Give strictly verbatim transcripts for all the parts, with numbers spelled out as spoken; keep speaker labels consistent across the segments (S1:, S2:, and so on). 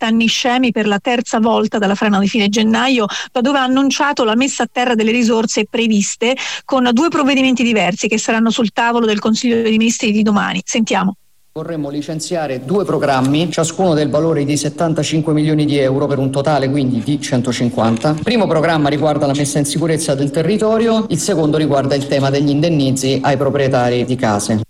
S1: anni scemi per la terza volta dalla frana di fine gennaio, da dove ha annunciato la messa a terra delle risorse previste con due provvedimenti diversi che saranno sul tavolo del Consiglio dei Ministri di domani. Sentiamo.
S2: Vorremmo licenziare due programmi, ciascuno del valore di settantacinque milioni di euro, per un totale quindi di centocinquanta. Il primo programma riguarda la messa in sicurezza del territorio, il secondo riguarda il tema degli indennizzi ai proprietari di case.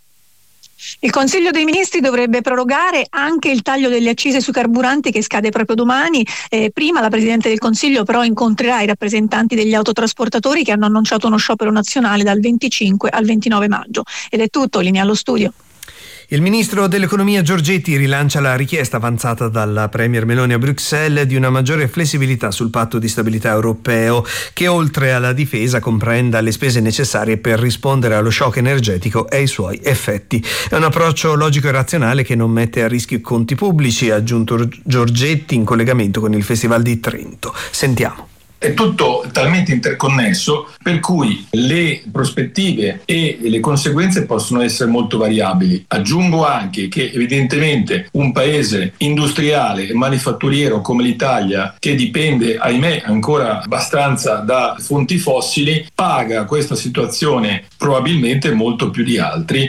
S1: Il Consiglio dei Ministri dovrebbe prorogare anche il taglio delle accise sui carburanti che scade proprio domani. Eh, prima la Presidente del Consiglio però incontrerà i rappresentanti degli autotrasportatori che hanno annunciato uno sciopero nazionale dal venticinque al ventinove maggio. Ed è tutto, linea allo studio.
S3: Il ministro dell'economia Giorgetti rilancia la richiesta avanzata dalla premier Meloni a Bruxelles di una maggiore flessibilità sul patto di stabilità europeo, che oltre alla difesa comprenda le spese necessarie per rispondere allo shock energetico e ai suoi effetti. È un approccio logico e razionale che non mette a rischio i conti pubblici, ha aggiunto Giorgetti in collegamento con il Festival di Trento. Sentiamo.
S4: È tutto talmente interconnesso per cui le prospettive e le conseguenze possono essere molto variabili. Aggiungo anche che evidentemente un paese industriale e manifatturiero come l'Italia, che dipende, ahimè, ancora abbastanza da fonti fossili, paga questa situazione probabilmente molto più di altri.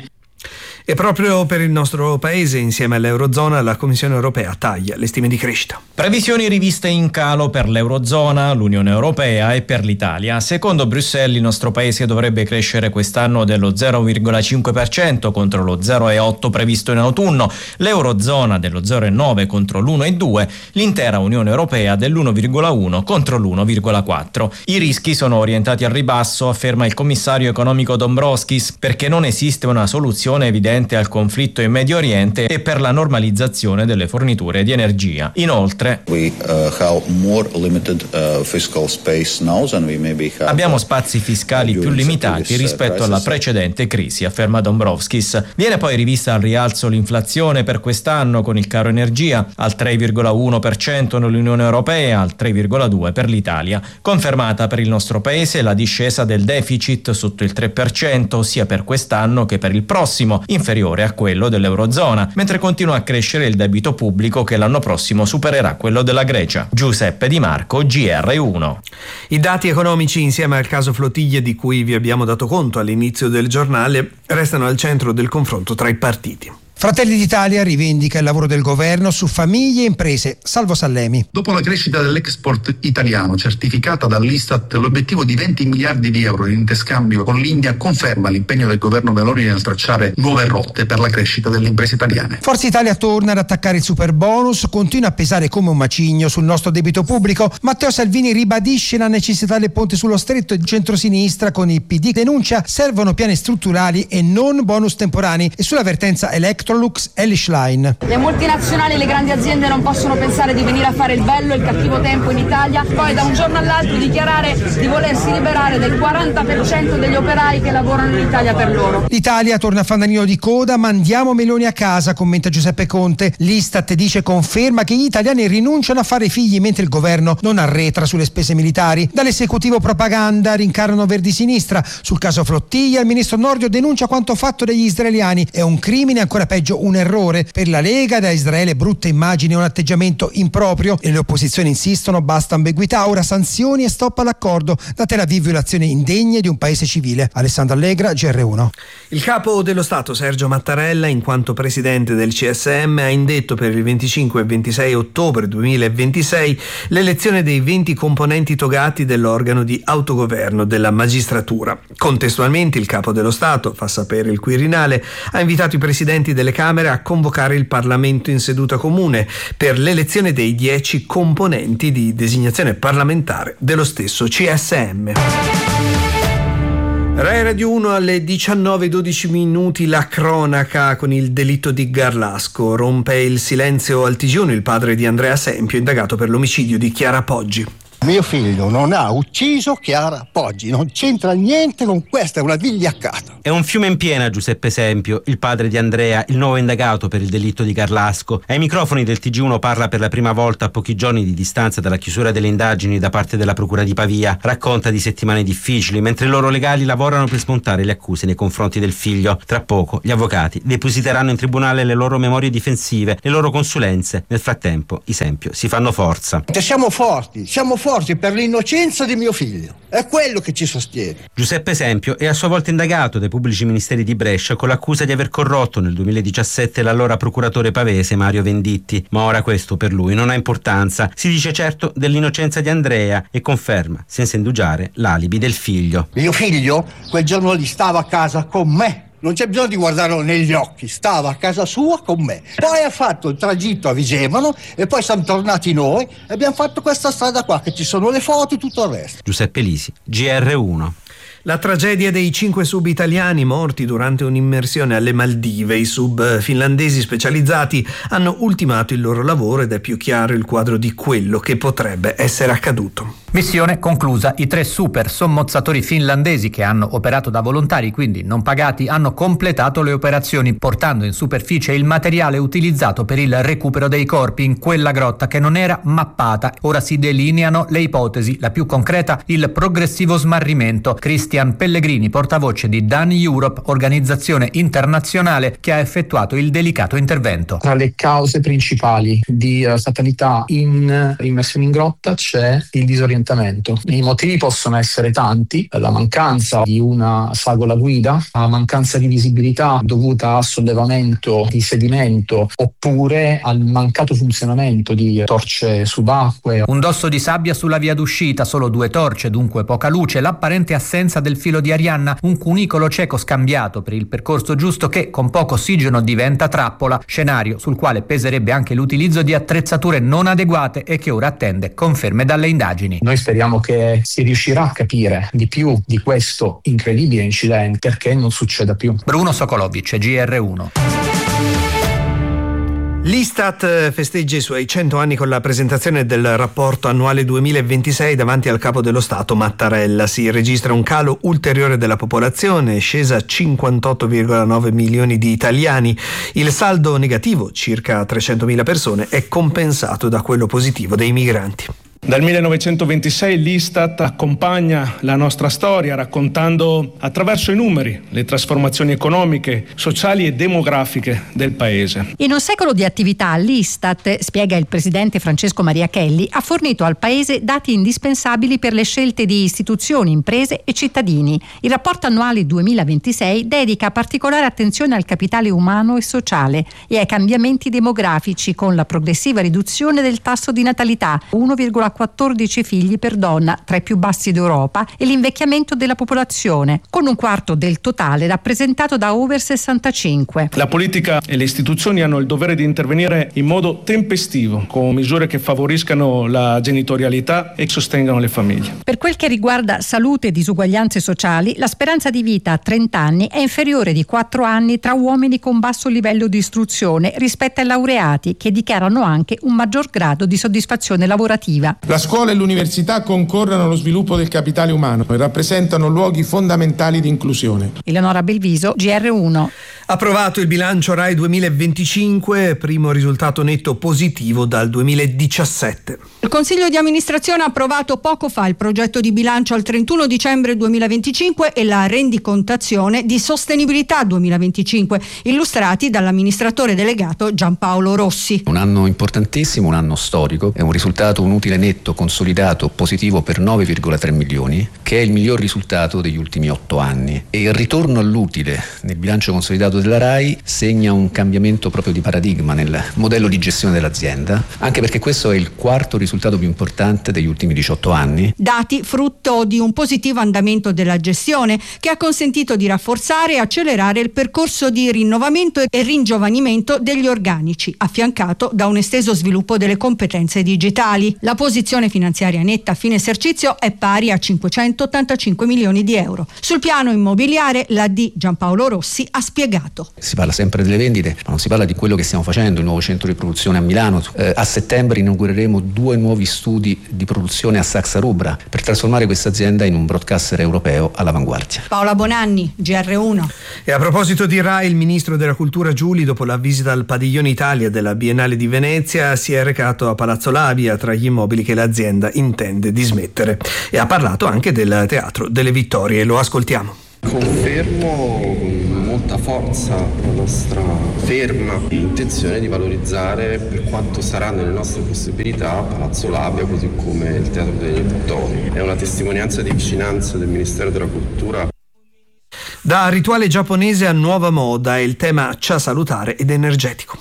S3: E proprio per il nostro paese, insieme all'Eurozona, la Commissione europea taglia le stime di crescita.
S5: Previsioni riviste in calo per l'Eurozona, l'Unione Europea e per l'Italia. Secondo Bruxelles il nostro paese dovrebbe crescere quest'anno dello zero virgola cinque per cento contro lo zero virgola otto per cento previsto in autunno, l'Eurozona dello zero virgola nove per cento contro l'uno virgola due per cento, l'intera Unione Europea dell'uno virgola uno per cento contro l'uno virgola quattro per cento. I rischi sono orientati al ribasso, afferma il commissario economico Dombrovskis, perché non esiste una soluzione evidente al conflitto in Medio Oriente e per la normalizzazione delle forniture di energia. Inoltre,
S6: we, uh, have more limited, uh, fiscal space now than we maybe have,
S5: abbiamo spazi fiscali più limitati rispetto alla precedente crisi, afferma Dombrovskis. Viene poi rivista al rialzo l'inflazione per quest'anno con il caro energia al tre virgola uno per cento nell'Unione Europea, al tre virgola due per cento per l'Italia. Confermata per il nostro paese la discesa del deficit sotto il tre per cento sia per quest'anno che per il prossimo, inferiore a quello dell'Eurozona, mentre continua a crescere il debito pubblico che l'anno prossimo supererà quello della Grecia. Giuseppe Di Marco, G R uno.
S3: I dati economici, insieme al caso Flottiglie di cui vi abbiamo dato conto all'inizio del giornale, restano al centro del confronto tra i partiti.
S7: Fratelli d'Italia rivendica il lavoro del governo su famiglie e imprese. Salvo Sallemi.
S8: Dopo la crescita dell'export italiano certificata dall'Istat, l'obiettivo di venti miliardi di euro in interscambio con l'India conferma l'impegno del governo Meloni nel tracciare nuove rotte per la crescita delle imprese italiane.
S7: Forza Italia torna ad attaccare il super bonus, continua a pesare come un macigno sul nostro debito pubblico. Matteo Salvini ribadisce la necessità del ponte sullo stretto e il centrosinistra con il P D denuncia servono piani strutturali e non bonus temporanei. E sulla vertenza elettrica Electrolux e Lischlein.
S9: Le multinazionali e le grandi aziende non possono pensare di venire a fare il bello e il cattivo tempo in Italia, poi da un giorno all'altro dichiarare di volersi liberare del quaranta per cento degli operai che lavorano in Italia per loro.
S7: L'Italia torna a fanalino di coda, mandiamo Meloni a casa, commenta Giuseppe Conte. L'Istat dice conferma che gli italiani rinunciano a fare figli mentre il governo non arretra sulle spese militari. Dall'esecutivo propaganda rincarano Verdi-Sinistra. Sul caso Flottiglia il ministro Nordio denuncia quanto fatto dagli israeliani. È un crimine, ancora peggio un errore. Per la Lega da Israele brutta immagine e un atteggiamento improprio e le opposizioni insistono basta ambiguità, ora sanzioni e stop all'accordo. Da Tel Aviv violazioni indegne di un paese civile. Alessandro Allegra, G R uno.
S3: Il capo dello Stato Sergio Mattarella, in quanto presidente del C S M, ha indetto per il venticinque e ventisei ottobre duemilaventisei l'elezione dei venti componenti togati dell'organo di autogoverno della magistratura. Contestualmente il capo dello Stato, fa sapere il Quirinale, ha invitato i presidenti delle Camere a convocare il Parlamento in seduta comune per l'elezione dei dieci componenti di designazione parlamentare dello stesso C S M. Rai Radio uno alle diciannove e dodici minuti, la cronaca con il delitto di Garlasco. Rompe il silenzio al T G uno il padre di Andrea Sempio, indagato per l'omicidio di Chiara Poggi.
S10: Mio figlio non ha ucciso Chiara Poggi, non c'entra niente con questa, è una vigliaccata.
S11: È un fiume in piena Giuseppe Esempio, il padre di Andrea, il nuovo indagato per il delitto di Carlasco. Ai microfoni del T G uno parla per la prima volta a pochi giorni di distanza dalla chiusura delle indagini da parte della procura di Pavia. Racconta di settimane difficili, mentre i loro legali lavorano per smontare le accuse nei confronti del figlio. Tra poco gli avvocati depositeranno in tribunale le loro memorie difensive, le loro consulenze. Nel frattempo, Esempio si fanno forza.
S10: Siamo forti, siamo forti per l'innocenza di mio figlio. È quello che ci sostiene.
S11: Giuseppe Esempio è a sua volta indagato dai pubblici ministeri di Brescia con l'accusa di aver corrotto nel duemiladiciassette l'allora procuratore pavese Mario Venditti, ma ora questo per lui non ha importanza. Si dice certo dell'innocenza di Andrea e conferma, senza indugiare, l'alibi del figlio.
S10: Mio figlio quel giorno lì stava a casa con me. Non c'è bisogno di guardarlo negli occhi, stava a casa sua con me. Poi ha fatto il tragitto a Vigevano e poi siamo tornati noi e abbiamo fatto questa strada qua, che ci sono le foto e tutto il resto.
S11: Giuseppe Lisi, G R uno.
S3: La tragedia dei cinque sub italiani morti durante un'immersione alle Maldive. I sub finlandesi specializzati hanno ultimato il loro lavoro ed è più chiaro il quadro di quello che potrebbe essere accaduto.
S12: Missione conclusa. I tre super sommozzatori finlandesi che hanno operato da volontari, quindi non pagati, hanno completato le operazioni portando in superficie il materiale utilizzato per il recupero dei corpi in quella grotta che non era mappata. Ora si delineano le ipotesi, la più concreta il progressivo smarrimento. Christian Pellegrini, portavoce di Dan Europe, organizzazione internazionale che ha effettuato il delicato intervento.
S13: Tra le cause principali di uh, fatalità in uh, immersione in grotta c'è il disorientamento. I motivi possono essere tanti: la mancanza di una sagola guida, la mancanza di visibilità dovuta a sollevamento di sedimento oppure al mancato funzionamento di torce subacquee.
S12: Un dosso di sabbia sulla via d'uscita, solo due torce, dunque poca luce, l'apparente assenza del filo di Arianna, un cunicolo cieco scambiato per il percorso giusto che con poco ossigeno diventa trappola, scenario sul quale peserebbe anche l'utilizzo di attrezzature non adeguate e che ora attende conferme dalle indagini.
S13: Noi speriamo che si riuscirà a capire di più di questo incredibile incidente perché non succeda più.
S12: Bruno Sokolovic, G R uno.
S3: L'Istat festeggia i suoi cento anni con la presentazione del rapporto annuale duemilaventisei davanti al capo dello Stato Mattarella. Si registra un calo ulteriore della popolazione, scesa a cinquantotto virgola nove milioni di italiani. Il saldo negativo, circa trecentomila persone, è compensato da quello positivo dei migranti.
S14: Dal millenovecentoventisei l'Istat accompagna la nostra storia raccontando attraverso i numeri le trasformazioni economiche, sociali e demografiche del Paese.
S15: In un secolo di attività l'Istat, spiega il presidente Francesco Maria Chelli, ha fornito al Paese dati indispensabili per le scelte di istituzioni, imprese e cittadini. Il rapporto annuale duemilaventisei dedica particolare attenzione al capitale umano e sociale e ai cambiamenti demografici con la progressiva riduzione del tasso di natalità, uno virgola quattordici figli per donna, tra i più bassi d'Europa, e l'invecchiamento della popolazione, con un quarto del totale rappresentato da over sessantacinque.
S14: La politica e le istituzioni hanno il dovere di intervenire in modo tempestivo, con misure che favoriscano la genitorialità e sostengano le famiglie.
S15: Per quel che riguarda salute e disuguaglianze sociali, la speranza di vita a trenta anni è inferiore di quattro anni tra uomini con basso livello di istruzione rispetto ai laureati, che dichiarano anche un maggior grado di soddisfazione lavorativa.
S16: La scuola e l'università concorrono allo sviluppo del capitale umano e rappresentano luoghi fondamentali di inclusione.
S15: Eleonora Belviso, G R uno.
S3: Approvato il bilancio Rai duemilaventicinque, primo risultato netto positivo dal duemiladiciassette.
S17: Il Consiglio di amministrazione ha approvato poco fa il progetto di bilancio al trentuno dicembre duemilaventicinque e la rendicontazione di sostenibilità duemilaventicinque, illustrati dall'amministratore delegato Giampaolo Rossi.
S18: Un anno importantissimo, un anno storico, è un risultato, un utile netto consolidato positivo per nove virgola tre milioni, che è il miglior risultato degli ultimi otto anni. E il ritorno all'utile nel bilancio consolidato della Rai segna un cambiamento proprio di paradigma nel modello di gestione dell'azienda, anche perché questo è il quarto risultato più importante degli ultimi diciotto anni.
S17: Dati frutto di un positivo andamento della gestione che ha consentito di rafforzare e accelerare il percorso di rinnovamento e ringiovanimento degli organici, affiancato da un esteso sviluppo delle competenze digitali. La posizione posizione finanziaria netta a fine esercizio è pari a cinquecentottantacinque milioni di euro. Sul piano immobiliare l'A D Giampaolo Rossi ha spiegato.
S18: Si parla sempre delle vendite, ma non si parla di quello che stiamo facendo, il nuovo centro di produzione a Milano. Eh, a settembre inaugureremo due nuovi studi di produzione a Saxa Rubra per trasformare questa azienda in un broadcaster europeo all'avanguardia.
S17: Paola Bonanni, G R uno.
S3: E a proposito di RAI, il ministro della Cultura Giuli, dopo la visita al Padiglione Italia della Biennale di Venezia, si è recato a Palazzo Labia, tra gli immobili che l'azienda intende dismettere, e ha parlato anche del Teatro delle Vittorie. Lo ascoltiamo.
S19: Confermo con molta forza la nostra ferma intenzione di valorizzare, per quanto sarà nelle nostre possibilità, Palazzo Labia così come il Teatro delle Vittorie. È una testimonianza di vicinanza del Ministero della Cultura.
S3: Da rituale giapponese a nuova moda, il tema cha salutare ed energetico.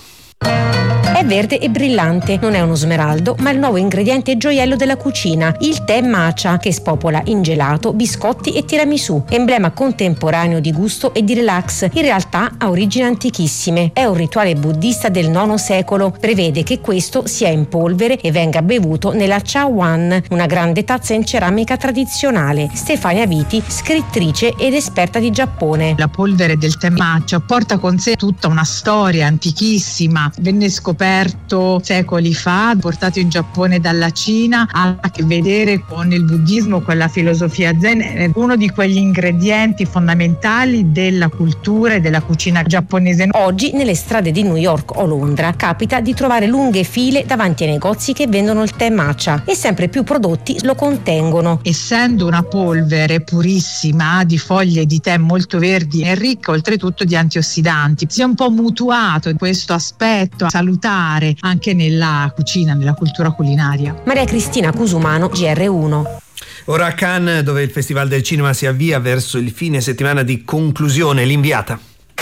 S20: È verde e brillante, non è uno smeraldo, ma il nuovo ingrediente gioiello della cucina, il tè matcha, che spopola in gelato, biscotti e tiramisù, emblema contemporaneo di gusto e di relax. In realtà ha origini antichissime, è un rituale buddista del nono secolo, prevede che questo sia in polvere e venga bevuto nella chawan, una grande tazza in ceramica tradizionale. Stefania Viti, scrittrice ed esperta di Giappone.
S21: La polvere del tè matcha porta con sé tutta una storia antichissima, venne scoperta secoli fa, portato in Giappone dalla Cina, ha a che vedere con il buddismo, con la filosofia zen, è uno di quegli ingredienti fondamentali della cultura e della cucina giapponese.
S20: Oggi nelle strade di New York o Londra capita di trovare lunghe file davanti ai negozi che vendono il tè matcha e sempre più prodotti lo contengono.
S21: Essendo una polvere purissima di foglie di tè molto verdi, è ricca oltretutto di antiossidanti. Si è un po' mutuato questo aspetto salutare anche nella cucina, nella cultura culinaria.
S20: Maria Cristina Cusumano, G R uno.
S3: Ora a Cannes, dove il Festival del Cinema si avvia verso il fine settimana di conclusione. L'inviata.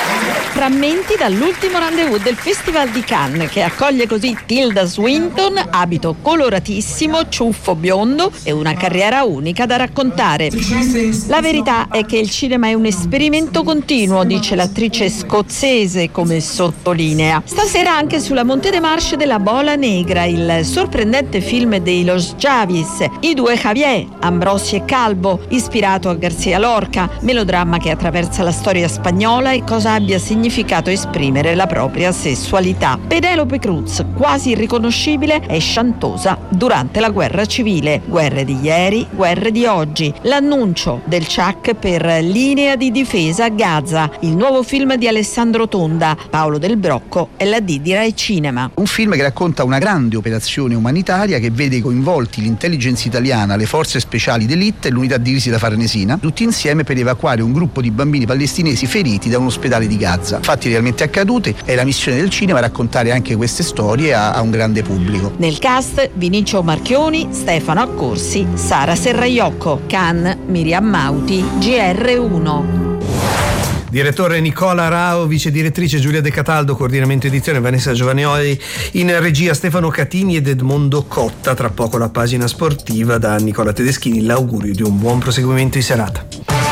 S22: Frammenti dall'ultimo rendezvous del Festival di Cannes, che accoglie così Tilda Swinton, abito coloratissimo, ciuffo biondo e una carriera unica da raccontare. La verità è che il cinema è un esperimento continuo, dice l'attrice scozzese, come sottolinea. Stasera anche sulla Monte de Marche della Bola Negra, il sorprendente film dei Los Javis, I due Javier, Ambrosi e Calvo, ispirato a García Lorca, melodramma che attraversa la storia spagnola e cosa abbia significato significato esprimere la propria sessualità. Penélope Cruz, quasi irriconoscibile, è sciantosa durante la guerra civile. Guerre di ieri, guerre di oggi. L'annuncio del C A C per Linea di difesa a Gaza, il nuovo film di Alessandro Tonda, Paolo Del Brocco e la D di Rai Cinema.
S23: Un film che racconta una grande operazione umanitaria che vede coinvolti l'intelligence italiana, le forze speciali d'élite e l'unità di crisi da Farnesina, tutti insieme per evacuare un gruppo di bambini palestinesi feriti da un ospedale di Gaza. Fatti realmente accaduti, è la missione del cinema raccontare anche queste storie a, a un grande pubblico.
S22: Nel cast Vinicio Marchioni, Stefano Accorsi, Sara Serraiocco, Cannes Miriam Mauti, G R uno.
S3: Direttore Nicola Rao, vice direttrice Giulia De Cataldo, coordinamento edizione Vanessa Giovanioli, in regia Stefano Catini ed Edmondo Cotta. Tra poco la pagina sportiva, da Nicola Tedeschini l'augurio di un buon proseguimento di serata.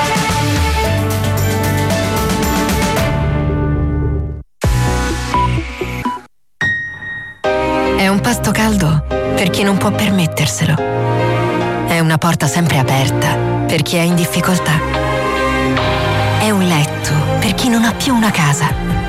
S24: È un pasto caldo per chi non può permetterselo. È una porta sempre aperta per chi è in difficoltà. È un letto per chi non ha più una casa.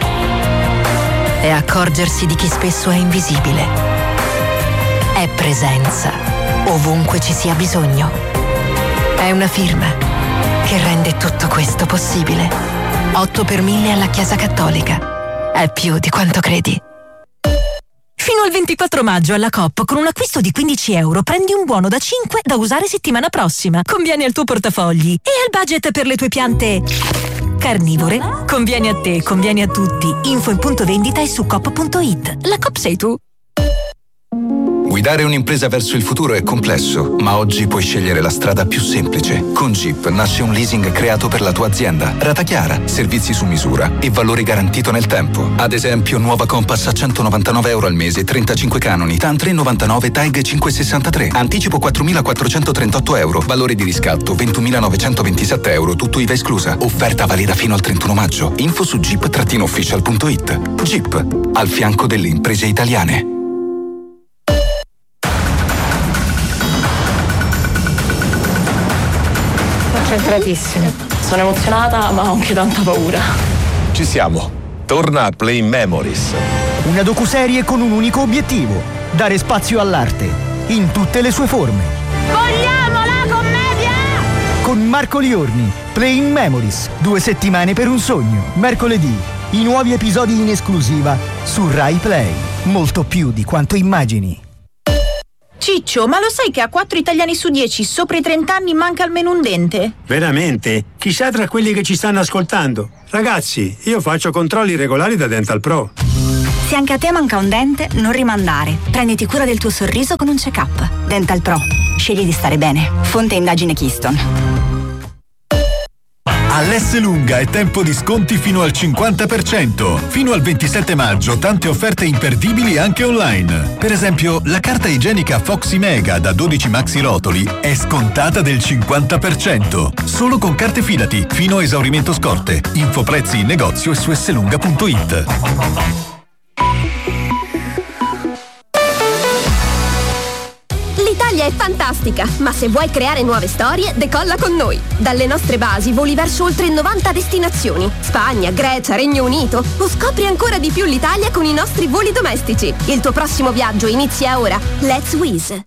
S24: È accorgersi di chi spesso è invisibile. È presenza ovunque ci sia bisogno. È una firma che rende tutto questo possibile. otto per mille alla Chiesa Cattolica. È più di quanto credi.
S25: Fino al ventiquattro maggio alla Coop, con un acquisto di quindici euro prendi un buono da cinque da usare settimana prossima. Conviene al tuo portafogli e al budget per le tue piante carnivore. Conviene a te, conviene a tutti. Info in punto vendita e su coop punto it. La Coop sei tu.
S26: Guidare un'impresa verso il futuro è complesso, ma oggi puoi scegliere la strada più semplice. Con Jeep nasce un leasing creato per la tua azienda. Rata chiara, servizi su misura e valore garantito nel tempo. Ad esempio, nuova Compass a centonovantanove euro al mese, trentacinque canoni, T A N tre virgola novantanove, TAG cinquecentosessantatré. Anticipo quattromilaquattrocentotrentotto euro. Valore di riscatto ventunomilanovecentovantisette euro, tutto I V A esclusa. Offerta valida fino al trentuno maggio. Info su jeep official punto it. Jeep, al fianco delle imprese italiane.
S1: concentratissimo. Sono emozionata ma ho anche tanta paura.
S2: Ci siamo. Torna a Play Memories.
S4: Una docuserie con un unico obiettivo: dare spazio all'arte, in tutte le sue forme.
S5: Vogliamo la commedia!
S4: Con Marco Liorni, Playing Memories, due settimane per un sogno. Mercoledì, i nuovi episodi in esclusiva su Rai Play. Molto più di quanto immagini.
S5: Ciccio, ma lo sai che a quattro italiani su dieci sopra i trenta anni manca almeno un dente?
S6: Veramente? Chissà tra quelli che ci stanno ascoltando. Ragazzi, io faccio controlli regolari da Dental Pro.
S5: Se anche a te manca un dente, non rimandare. Prenditi cura del tuo sorriso con un check-up. Dental Pro. Scegli di stare bene. Fonte indagine Keystone.
S8: All'Esselunga è tempo di sconti fino al cinquanta per cento. Fino al ventisette maggio tante offerte imperdibili anche online. Per esempio, la carta igienica Foxy Mega da dodici maxi rotoli è scontata del cinquanta per cento. Solo con carte Fidati, fino a esaurimento scorte. Info prezzi in negozio e su esselunga punto it.
S27: L'Italia è fantastica, ma se vuoi creare nuove storie, decolla con noi. Dalle nostre basi voli verso oltre novanta destinazioni. Spagna, Grecia, Regno Unito. O scopri ancora di più l'Italia con i nostri voli domestici. Il tuo prossimo viaggio inizia ora. Let's Wizz.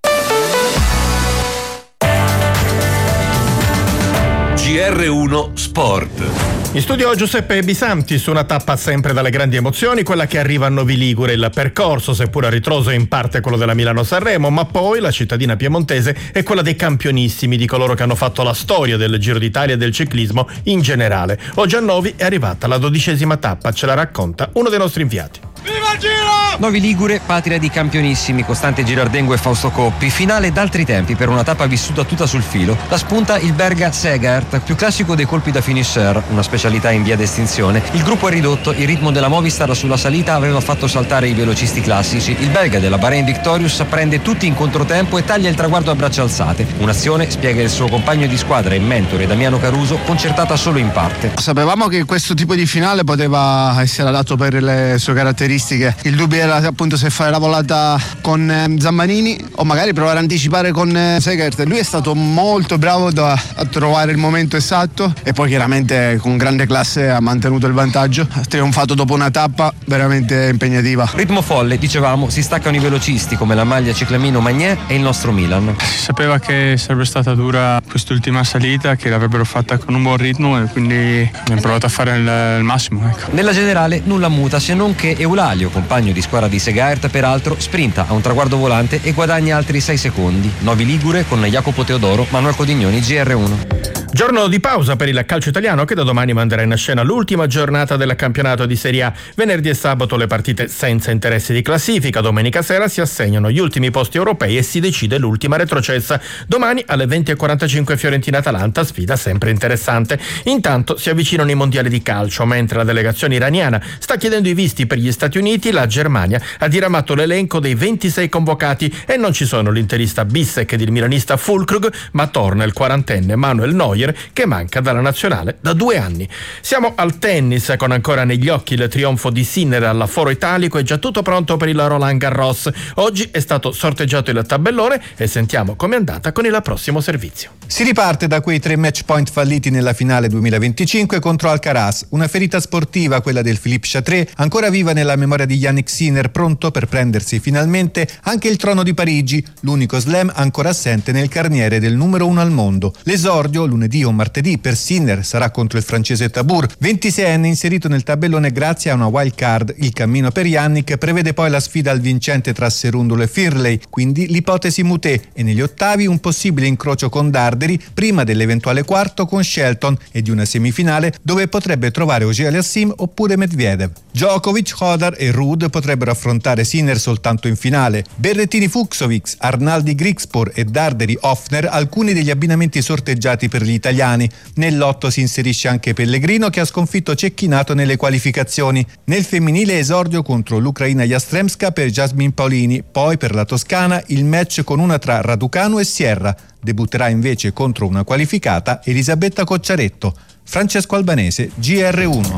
S28: G R uno Sport.
S29: In studio Giuseppe Bisanti su una tappa sempre dalle grandi emozioni, quella che arriva a Novi Ligure. Il percorso, seppur a ritroso, è in parte quello della Milano-Sanremo, ma poi la cittadina piemontese è quella dei campionissimi, di coloro che hanno fatto la storia del Giro d'Italia e del ciclismo in generale. Oggi a Novi è arrivata la dodicesima tappa, ce la racconta uno dei nostri inviati.
S30: Viva il Giro! Novi Ligure, patria di campionissimi, Costante Girardengo e Fausto Coppi, finale d'altri tempi per una tappa vissuta tutta sul filo. La spunta il Berga Segert, più classico dei colpi da finisher, una specialità in via d'estinzione. Il gruppo è ridotto, il ritmo della Movistar sulla salita aveva fatto saltare i velocisti classici. Il belga della Bahrain Victorious prende tutti in controtempo e taglia il traguardo a braccia alzate. Un'azione, spiega il suo compagno di squadra e mentore Damiano Caruso, concertata solo in parte.
S31: Sapevamo che questo tipo di finale poteva essere adatto per le sue caratteristiche. Il dubbio era appunto se fare la volata con eh, Zammanini o magari provare a anticipare con eh, Segert. Lui è stato molto bravo da, a trovare il momento esatto e poi chiaramente con grande classe ha mantenuto il vantaggio, ha trionfato dopo una tappa veramente impegnativa.
S30: Ritmo folle, dicevamo, si staccano i velocisti come la maglia Ciclamino Magné e il nostro Milan.
S32: Si sapeva che sarebbe stata dura quest'ultima salita, che l'avrebbero fatta con un buon ritmo e quindi abbiamo provato a fare il, il massimo. Ecco.
S30: Nella generale nulla muta se non che Eulalio, compagno di squadra di Segert, peraltro sprinta a un traguardo volante e guadagna altri sei secondi. Novi Ligure con Jacopo Teodoro, Manuel Codignoni, G R uno.
S29: Giorno di pausa per il calcio italiano che da domani manderà in scena l'ultima giornata del campionato di Serie A. Venerdì e sabato le partite senza interessi di classifica, domenica sera si assegnano gli ultimi posti europei e si decide l'ultima retrocessa. Domani alle venti e quarantacinque Fiorentina-Atalanta, sfida sempre interessante. Intanto si avvicinano i mondiali di calcio, mentre la delegazione iraniana sta chiedendo i visti per gli Stati Uniti. La Germania ha diramato l'elenco dei ventisei convocati e non ci sono l'interista Bissek ed il milanista Fulkrug, ma torna il quarantenne Manuel Neuer che manca dalla nazionale da due anni. Siamo al tennis con ancora negli occhi il trionfo di Sinner alla Foro Italico. È già tutto pronto per il Roland Garros. Oggi è stato sorteggiato il tabellone e sentiamo com'è andata con il prossimo servizio.
S33: Si riparte da quei tre match point falliti nella finale duemilaventicinque contro Alcaraz. Una ferita sportiva, quella del Philippe Chatrier, ancora viva nella memoria di Yannick Sinner, pronto per prendersi finalmente anche il trono di Parigi, l'unico slam ancora assente nel carniere del numero uno al mondo. L'esordio, lunedì o martedì, per Sinner sarà contro il francese Tabur, ventiseienne inserito nel tabellone grazie a una wild card. Il cammino per Yannick prevede poi la sfida al vincente tra Serundolo e Firley, quindi l'ipotesi Moutet, e negli ottavi un possibile incrocio con Darderi prima dell'eventuale quarto con Shelton e di una semifinale dove potrebbe trovare Auger-Aliassime oppure Medvedev. Djokovic, Hodar e Ruud potrebbero affrontare Sinner soltanto in finale. Berrettini Fucsovics, Arnaldi Grigspor e Darderi Hoffner alcuni degli abbinamenti sorteggiati per gli italiani. Nel lotto si inserisce anche Pellegrino che ha sconfitto Cecchinato nelle qualificazioni. Nel femminile esordio contro l'Ucraina Jastremska per Jasmine Paolini, poi per la Toscana il match con una tra Raducanu e Sierra. Debutterà invece contro una qualificata Elisabetta Cocciaretto. Francesco Albanese, G R uno.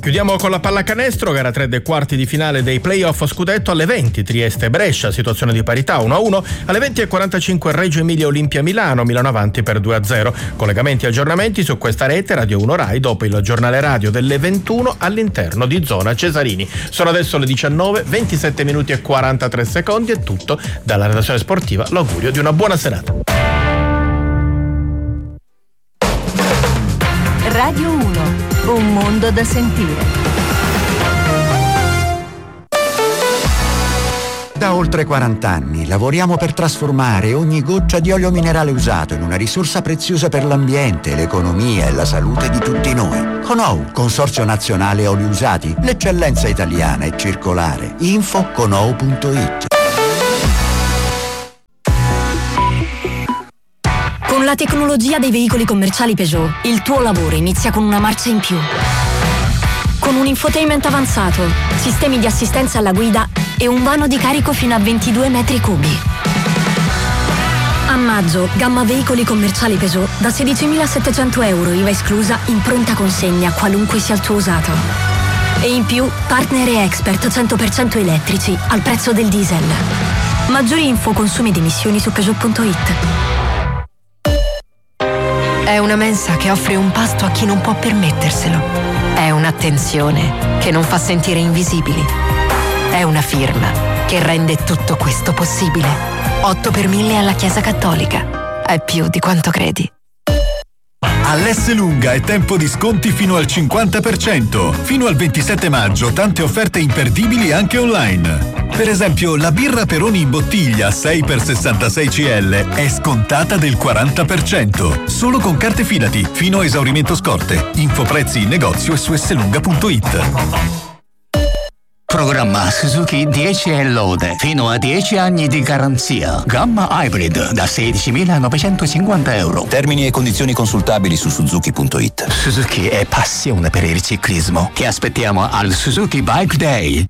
S29: Chiudiamo con la pallacanestro, gara tre dei quarti di finale dei playoff scudetto alle venti, Trieste e Brescia, situazione di parità uno a uno, alle venti e quarantacinque Reggio Emilia Olimpia Milano, Milano avanti per due a zero. Collegamenti e aggiornamenti su questa rete Radio uno Rai dopo il giornale radio delle ventuno all'interno di Zona Cesarini. Sono adesso le diciannove, ventisette minuti e quarantatré secondi, è tutto dalla redazione sportiva, l'augurio di una buona serata.
S25: Radio uno, un mondo da sentire.
S7: Da oltre quaranta anni lavoriamo per trasformare ogni goccia di olio minerale usato in una risorsa preziosa per l'ambiente, l'economia e la salute di tutti noi. Conou, Consorzio Nazionale Oli Usati, l'eccellenza italiana e circolare. Info conou punto it.
S25: Con la tecnologia dei veicoli commerciali Peugeot, il tuo lavoro inizia con una marcia in più. Con un infotainment avanzato, sistemi di assistenza alla guida e un vano di carico fino a ventidue metri cubi. A maggio, gamma veicoli commerciali Peugeot da sedicimilasettecento euro I V A esclusa in pronta consegna qualunque sia il tuo usato. E in più, partner e expert cento per cento elettrici al prezzo del diesel. Maggiori info consumi ed emissioni su Peugeot punto it.
S24: È una mensa che offre un pasto a chi non può permetterselo. È un'attenzione che non fa sentire invisibili. È una firma che rende tutto questo possibile. otto per mille alla Chiesa Cattolica. È più di quanto credi.
S8: All'Esselunga è tempo di sconti fino al cinquanta per cento. Fino al ventisette maggio tante offerte imperdibili anche online. Per esempio, la birra Peroni in bottiglia sei per sessantasei centilitri è scontata del quaranta per cento. Solo con carte Fidati, fino a esaurimento scorte. Info prezzi in negozio e su esselunga punto it.
S9: Programma Suzuki dieci e lode, fino a dieci anni di garanzia. Gamma Hybrid da sedicimilanovecentocinquanta euro.
S10: Termini e condizioni consultabili su suzuki punto it.
S9: Suzuki è passione per il ciclismo. Ti aspettiamo al Suzuki Bike Day.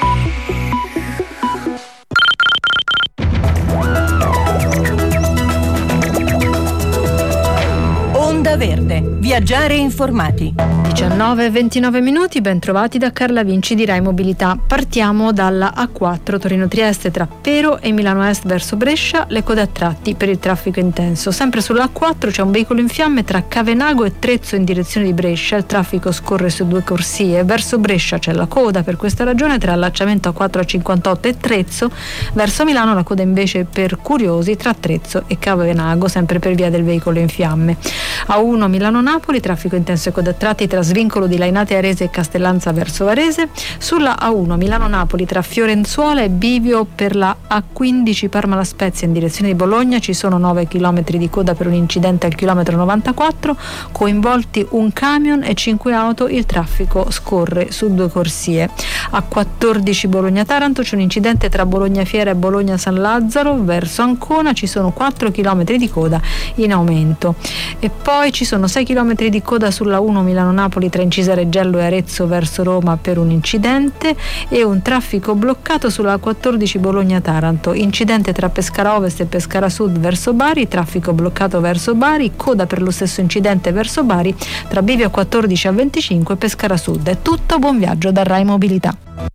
S25: Onda Verde, viaggiare informati.
S11: diciannove e ventinove minuti, ben trovati da Carla Vinci di Rai Mobilità. Partiamo dalla A quattro Torino-Trieste tra Pero e Milano Est verso Brescia, le code a tratti per il traffico intenso. Sempre sulla A quattro c'è un veicolo in fiamme tra Cavenago e Trezzo in direzione di Brescia, il traffico scorre su due corsie. Verso Brescia c'è la coda per questa ragione tra allacciamento A quattro a cinquantotto e Trezzo, verso Milano la coda invece per curiosi tra Trezzo e Cavenago, sempre per via del veicolo in fiamme. A uno Milano-Napoli, traffico intenso e coda a tratti tra svincolo di Lainate Arese e Castellanza verso Varese. Sulla A uno Milano-Napoli tra Fiorenzuola e Bivio per la A quindici Parma-La Spezia in direzione di Bologna ci sono nove chilometri di coda per un incidente al chilometro novantaquattro, coinvolti un camion e cinque auto, il traffico scorre su due corsie. A quattordici Bologna-Taranto c'è un incidente tra Bologna Fiera e Bologna San Lazzaro, verso Ancona ci sono quattro chilometri di coda in aumento. E poi ci sono sei chilometri di coda sulla uno Milano-Napoli tra Incisa Reggello e Arezzo verso Roma per un incidente e un traffico bloccato sulla quattordici Bologna-Taranto, incidente tra Pescara Ovest e Pescara Sud verso Bari, traffico bloccato verso Bari, coda per lo stesso incidente verso Bari tra Bivio quattordici a venticinque e Pescara Sud. È tutto, buon viaggio da Rai Mobilità.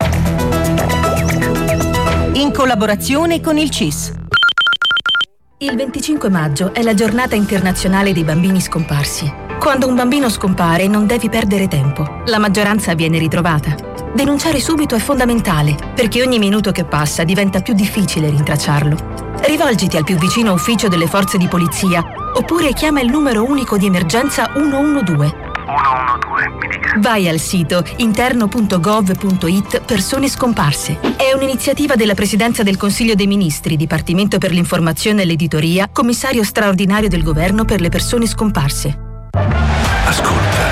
S25: In collaborazione con il C I S.
S12: Il venticinque maggio è la giornata internazionale dei bambini scomparsi. Quando un bambino scompare non devi perdere tempo. La maggioranza viene ritrovata. Denunciare subito è fondamentale, perché ogni minuto che passa diventa più difficile rintracciarlo. Rivolgiti al più vicino ufficio delle forze di polizia, oppure chiama il numero unico di emergenza uno uno due. Vai al sito interno punto gov punto it Persone scomparse. È un'iniziativa della Presidenza del Consiglio dei Ministri, Dipartimento per l'informazione e l'editoria, Commissario straordinario del Governo per le persone scomparse.
S13: Ascolta.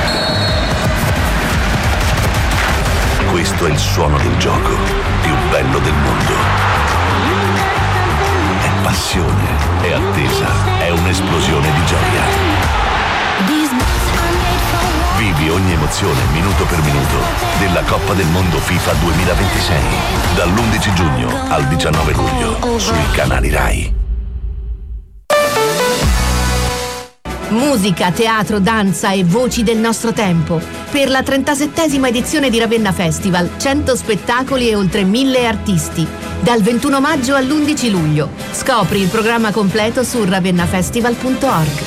S13: Questo è il suono del gioco più bello del mondo. È passione, è attesa, è un'esplosione di gioia. Vivi ogni emozione minuto per minuto della Coppa del Mondo FIFA duemilaventisei dall'undici giugno al diciannove luglio sui canali Rai.
S12: Musica, teatro, danza e voci del nostro tempo. Per la trentasettesima edizione di Ravenna Festival, cento spettacoli e oltre mille artisti. Dal ventuno maggio all'undici luglio. Scopri il programma completo su ravennafestival punto org.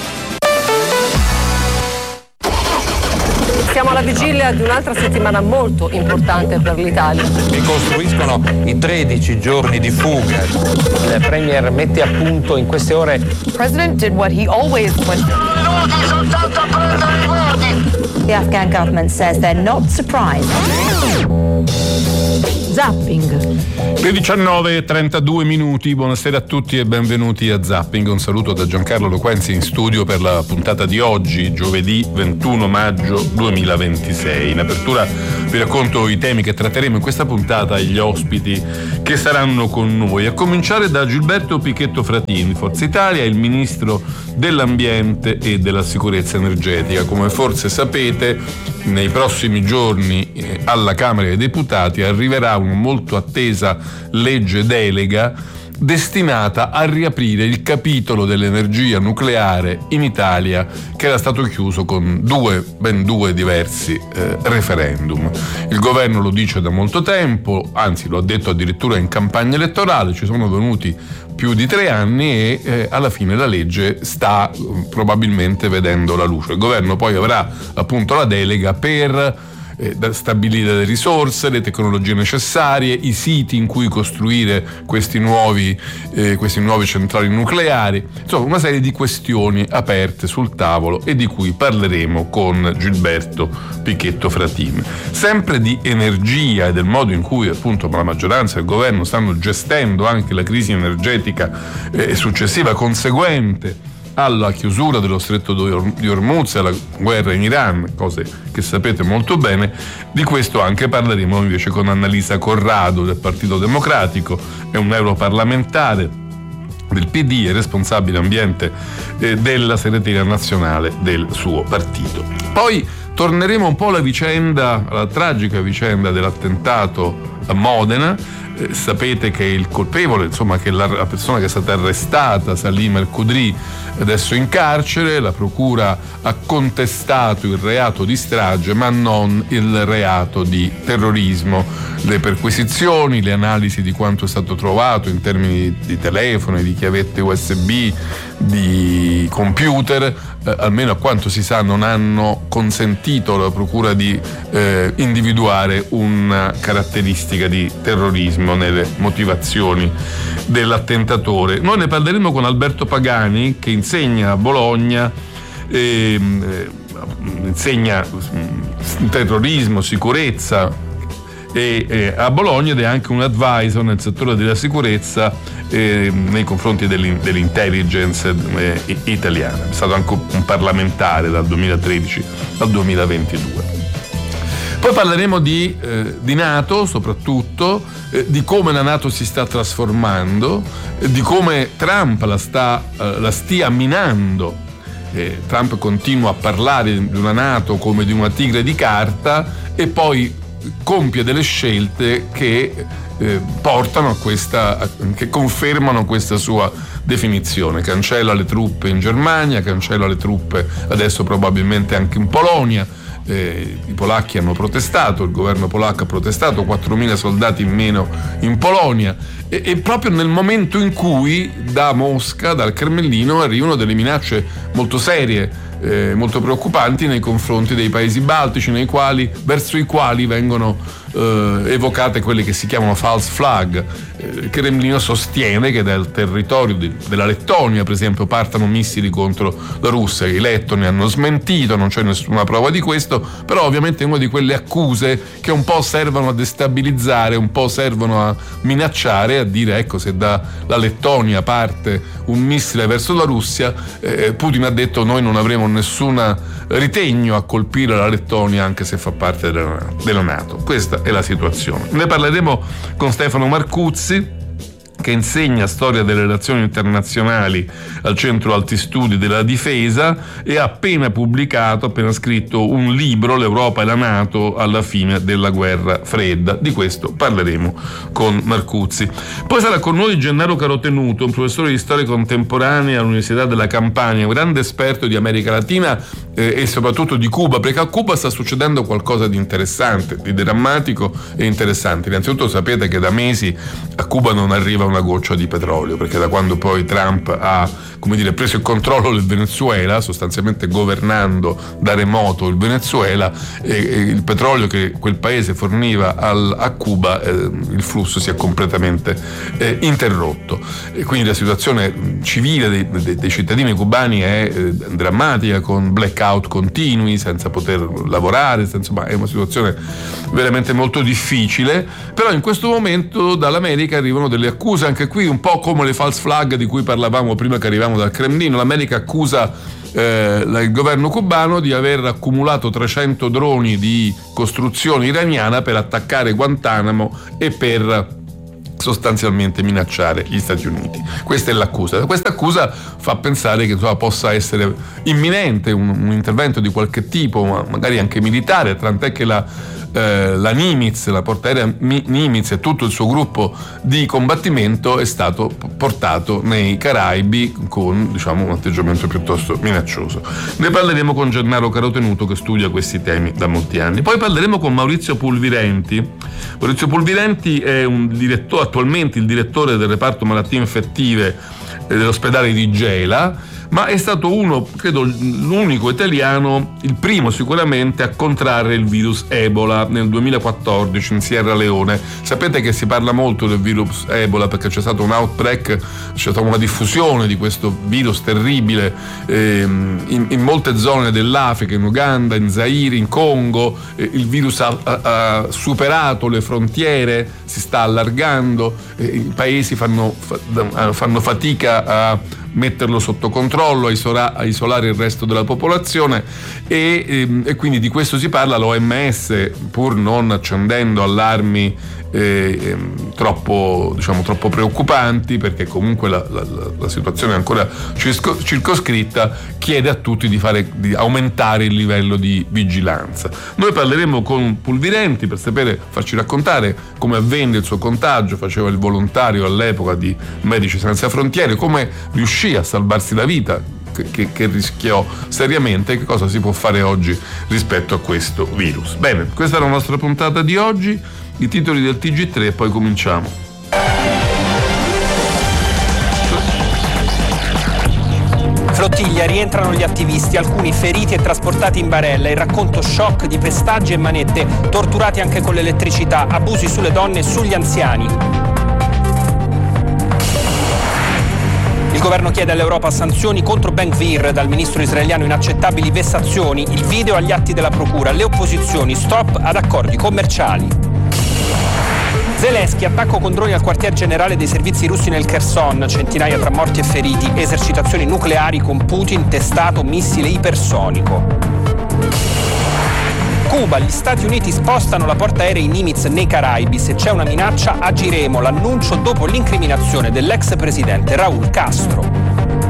S1: Siamo alla vigilia di un'altra settimana molto importante per l'Italia.
S3: Ricostruiscono i tredici giorni di fuga.
S1: Il Premier mette a punto in queste ore. The President did what he always went.
S14: The Afghan government says they're not surprised.
S12: Zapping.
S15: Le diciannove e trentadue minuti, buonasera a tutti e benvenuti a Zapping. Un saluto da Giancarlo Loquenzi in studio per la puntata di oggi, giovedì ventuno maggio duemilaventisei. In apertura vi racconto i temi che tratteremo in questa puntata e gli ospiti che saranno con noi, a cominciare da Gilberto Pichetto Fratin, Forza Italia, il ministro dell'ambiente e della sicurezza energetica. Come forse sapete, nei prossimi giorni eh, alla Camera dei Deputati arriverà una molto attesa legge delega destinata a riaprire il capitolo dell'energia nucleare in Italia, che era stato chiuso con due, ben due diversi eh, referendum. Il governo lo dice da molto tempo, anzi lo ha detto addirittura in campagna elettorale, ci sono venuti più di tre anni e eh, alla fine la legge sta eh, probabilmente vedendo la luce. Il governo poi avrà appunto la delega per eh, stabilire le risorse, le tecnologie necessarie, i siti in cui costruire questi nuovi, eh, questi nuovi centrali nucleari, insomma una serie di questioni aperte sul tavolo e di cui parleremo con Gilberto Pichetto Fratin. Sempre di energia e del modo in cui appunto la maggioranza e il governo stanno gestendo anche la crisi energetica eh, successiva conseguente alla chiusura dello stretto di Hormuz e alla guerra in Iran, cose che sapete molto bene. Di questo anche parleremo invece con Annalisa Corrado del Partito Democratico, è un europarlamentare del P D e responsabile ambiente eh, della segreteria nazionale del suo partito. Poi torneremo un po' alla vicenda, alla tragica vicenda dell'attentato a Modena. Eh, sapete che il colpevole, insomma che la, la persona che è stata arrestata, Salim El-Khudri, adesso in carcere. La procura ha contestato il reato di strage ma non il reato di terrorismo. Le perquisizioni, le analisi di quanto è stato trovato in termini di telefoni, di chiavette U S B, di computer, eh, almeno a quanto si sa non hanno consentito alla procura di eh, individuare una caratteristica di terrorismo nelle motivazioni dell'attentatore. Noi ne parleremo con Alberto Pagani, che insegna a Bologna, eh, insegna terrorismo, sicurezza e, eh, a Bologna, ed è anche un advisor nel settore della sicurezza eh, nei confronti dell'intelligence eh, italiana. È stato anche un parlamentare dal duemilatredici al duemilaventidue. Poi parleremo di, eh, di NATO soprattutto, eh, di come la NATO si sta trasformando, eh, di come Trump la, sta, eh, la stia minando. Eh, Trump continua a parlare di una NATO come di una tigre di carta e poi compie delle scelte che eh, portano a questa, a, che confermano questa sua definizione. Cancella le truppe in Germania, cancella le truppe adesso probabilmente anche in Polonia. Eh, i polacchi hanno protestato, il governo polacco ha protestato, quattromila soldati in meno in Polonia e, e proprio nel momento in cui da Mosca, dal Cremlino, arrivano delle minacce molto serie, eh, molto preoccupanti nei confronti dei paesi baltici, nei quali, verso i quali vengono eh, evocate quelle che si chiamano false flag. Eh, il Cremlino sostiene che dal territorio di, della Lettonia, per esempio, partano missili contro la Russia. I lettoni hanno smentito, non c'è nessuna prova di questo, però ovviamente è una di quelle accuse che un po' servono a destabilizzare, un po' servono a minacciare, a dire ecco, se dalla Lettonia parte un missile verso la Russia, eh, Putin ha detto noi non avremo nessun ritegno a colpire la Lettonia anche se fa parte della, della NATO. Questa è la situazione. Ne parleremo con Stefano Marcuzzi, che insegna storia delle relazioni internazionali al Centro Alti Studi della Difesa e ha appena pubblicato, appena scritto un libro, L'Europa e la NATO alla fine della guerra fredda. Di questo parleremo con Marcuzzi. Poi sarà con noi Gennaro Carotenuto, un professore di storia contemporanea all'Università della Campania, un grande esperto di America Latina eh, e soprattutto di Cuba, perché a Cuba sta succedendo qualcosa di interessante, di drammatico e interessante. Innanzitutto sapete che da mesi a Cuba non arriva una goccia di petrolio, perché da quando poi Trump ha, come dire, preso il controllo del Venezuela, sostanzialmente governando da remoto il Venezuela, e, e il petrolio che quel paese forniva al, a Cuba, eh, il flusso si è completamente eh, interrotto, e quindi la situazione civile dei, dei, dei cittadini cubani è eh, drammatica, con blackout continui, senza poter lavorare, senza, insomma, è una situazione veramente molto difficile. Però in questo momento dall'America arrivano delle accuse, anche qui un po' come le false flag di cui parlavamo prima che arrivavamo dal Cremlino. L'America accusa eh, il governo cubano di aver accumulato trecento droni di costruzione iraniana per attaccare Guantanamo e per sostanzialmente minacciare gli Stati Uniti. Questa è l'accusa. Questa accusa fa pensare che insomma, possa essere imminente un, un intervento di qualche tipo, ma magari anche militare, tant'è che la Eh, la Nimitz, la portaerei Nimitz e tutto il suo gruppo di combattimento è stato portato nei Caraibi con, diciamo, un atteggiamento piuttosto minaccioso. Ne parleremo con Gennaro Carotenuto, che studia questi temi da molti anni. Poi parleremo con Maurizio Pulvirenti. Maurizio Pulvirenti è un direttore, attualmente il direttore del reparto malattie infettive dell'ospedale di Gela, ma è stato uno, credo l'unico italiano, il primo sicuramente, a contrarre il virus Ebola nel duemilaquattordici in Sierra Leone. Sapete che si parla molto del virus Ebola perché c'è stato un outbreak, c'è stata una diffusione di questo virus terribile eh, in, in molte zone dell'Africa, in Uganda, in Zaire, in Congo. Eh, il virus ha, ha, ha superato le frontiere, si sta allargando, eh, i paesi fanno, fa, fanno fatica a metterlo sotto controllo, a, isola, a isolare il resto della popolazione e, e, e quindi di questo si parla. L'O M S, pur non accendendo allarmi eh, eh, troppo, diciamo, troppo preoccupanti, perché comunque la, la, la situazione è ancora circo, circoscritta, chiede a tutti di, fare, di aumentare il livello di vigilanza. Noi parleremo con Pulvirenti per sapere, farci raccontare come avvenne il suo contagio. Faceva il volontario all'epoca di Medici Senza Frontiere, come riuscì a salvarsi la vita, che, che, che rischiò seriamente, che cosa si può fare oggi rispetto a questo virus. Bene, questa è la nostra puntata di oggi, i titoli del T G tre e poi cominciamo.
S2: Flottiglia, rientrano gli attivisti, alcuni feriti e trasportati in barella. Il racconto shock di pestaggi e manette, torturati anche con l'elettricità, abusi sulle donne e sugli anziani. Il governo chiede all'Europa sanzioni contro Ben-Gvir, dal ministro israeliano inaccettabili vessazioni, il video agli atti della procura, le opposizioni, stop ad accordi commerciali. Zelensky, attacco con droni al quartier generale dei servizi russi nel Kherson, centinaia tra morti e feriti, esercitazioni nucleari con Putin, testato missile ipersonico. Cuba, gli Stati Uniti spostano la portaerei Nimitz nei Caraibi, se c'è una minaccia agiremo, l'annuncio dopo l'incriminazione dell'ex presidente Raúl Castro.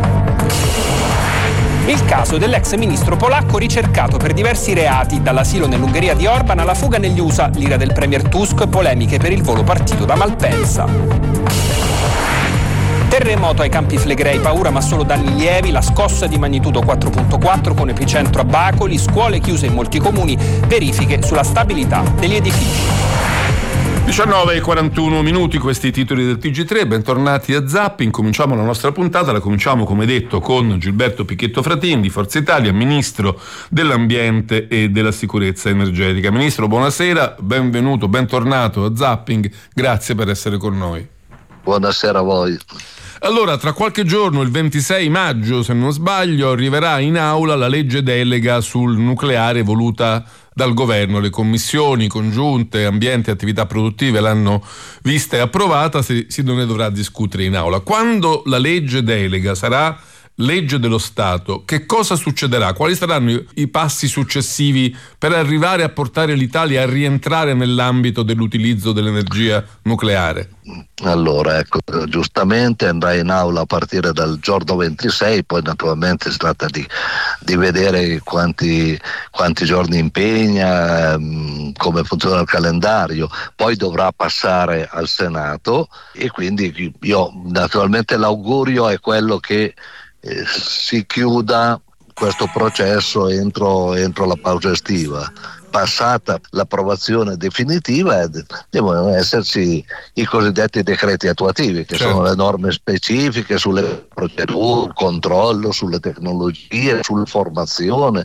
S2: Il caso dell'ex ministro polacco ricercato per diversi reati, dall'asilo nell'Ungheria di Orban alla fuga negli U S A, l'ira del premier Tusk, polemiche per il volo partito da Malpensa. Terremoto ai Campi Flegrei, paura ma solo danni lievi, la scossa di magnitudo quattro virgola quattro con epicentro a Bacoli, scuole chiuse in molti comuni, verifiche sulla stabilità degli edifici.
S15: diciannove e quarantuno minuti, questi i titoli del T G tre, bentornati a Zapping. Cominciamo la nostra puntata, la cominciamo come detto con Gilberto Pichetto Fratin di Forza Italia, Ministro dell'Ambiente e della Sicurezza Energetica. Ministro, buonasera, benvenuto, bentornato a Zapping, grazie per essere con noi.
S4: Buonasera a voi.
S15: Allora, tra qualche giorno, il ventisei maggio, se non sbaglio, arriverà in aula la legge delega sul nucleare voluta dal governo. Le commissioni congiunte ambiente e attività produttive l'hanno vista e approvata, si, si ne dovrà discutere in aula. Quando la legge delega sarà legge dello Stato, che cosa succederà? Quali saranno i, i passi successivi per arrivare a portare l'Italia a rientrare nell'ambito dell'utilizzo dell'energia nucleare?
S4: Allora, ecco, giustamente andrà in aula a partire dal giorno ventisei, poi naturalmente si tratta di, di vedere quanti, quanti giorni impegna, ehm, come funziona il calendario, poi dovrà passare al Senato e quindi io naturalmente l'augurio è quello che eh, si chiuda questo processo entro, entro la pausa estiva. Passata l'approvazione definitiva devono esserci i cosiddetti decreti attuativi, che certo. sono le norme specifiche sulle procedure, il controllo, sulle tecnologie, sulla formazione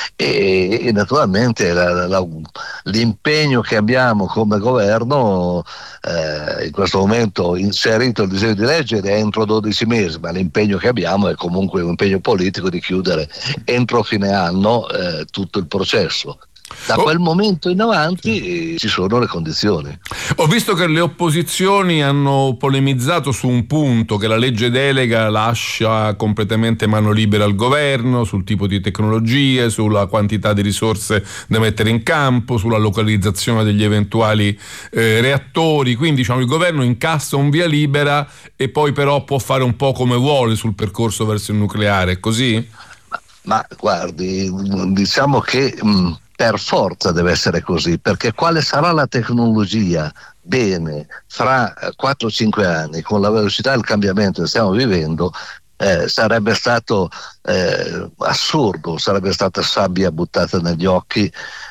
S4: e, e naturalmente la, la, l'impegno che abbiamo come governo eh, in questo momento inserito il disegno di legge è entro dodici mesi, ma l'impegno che abbiamo è comunque un impegno politico di chiudere entro fine anno eh, tutto il processo. Da quel momento in avanti ci sono le condizioni.
S15: Ho visto che le opposizioni hanno polemizzato su un punto, che la legge delega lascia completamente mano libera al governo sul tipo di tecnologie, sulla quantità di risorse da mettere in campo, sulla localizzazione degli eventuali eh, reattori, quindi diciamo il governo incassa un via libera e poi però può fare un po' come vuole sul percorso verso il nucleare, è così?
S4: Ma, ma guardi, diciamo che mh, per forza deve essere così, perché quale sarà la tecnologia? Bene, fra quattro cinque anni, con la velocità del cambiamento che stiamo vivendo, eh, sarebbe stato eh, assurdo, sarebbe stata sabbia buttata negli occhi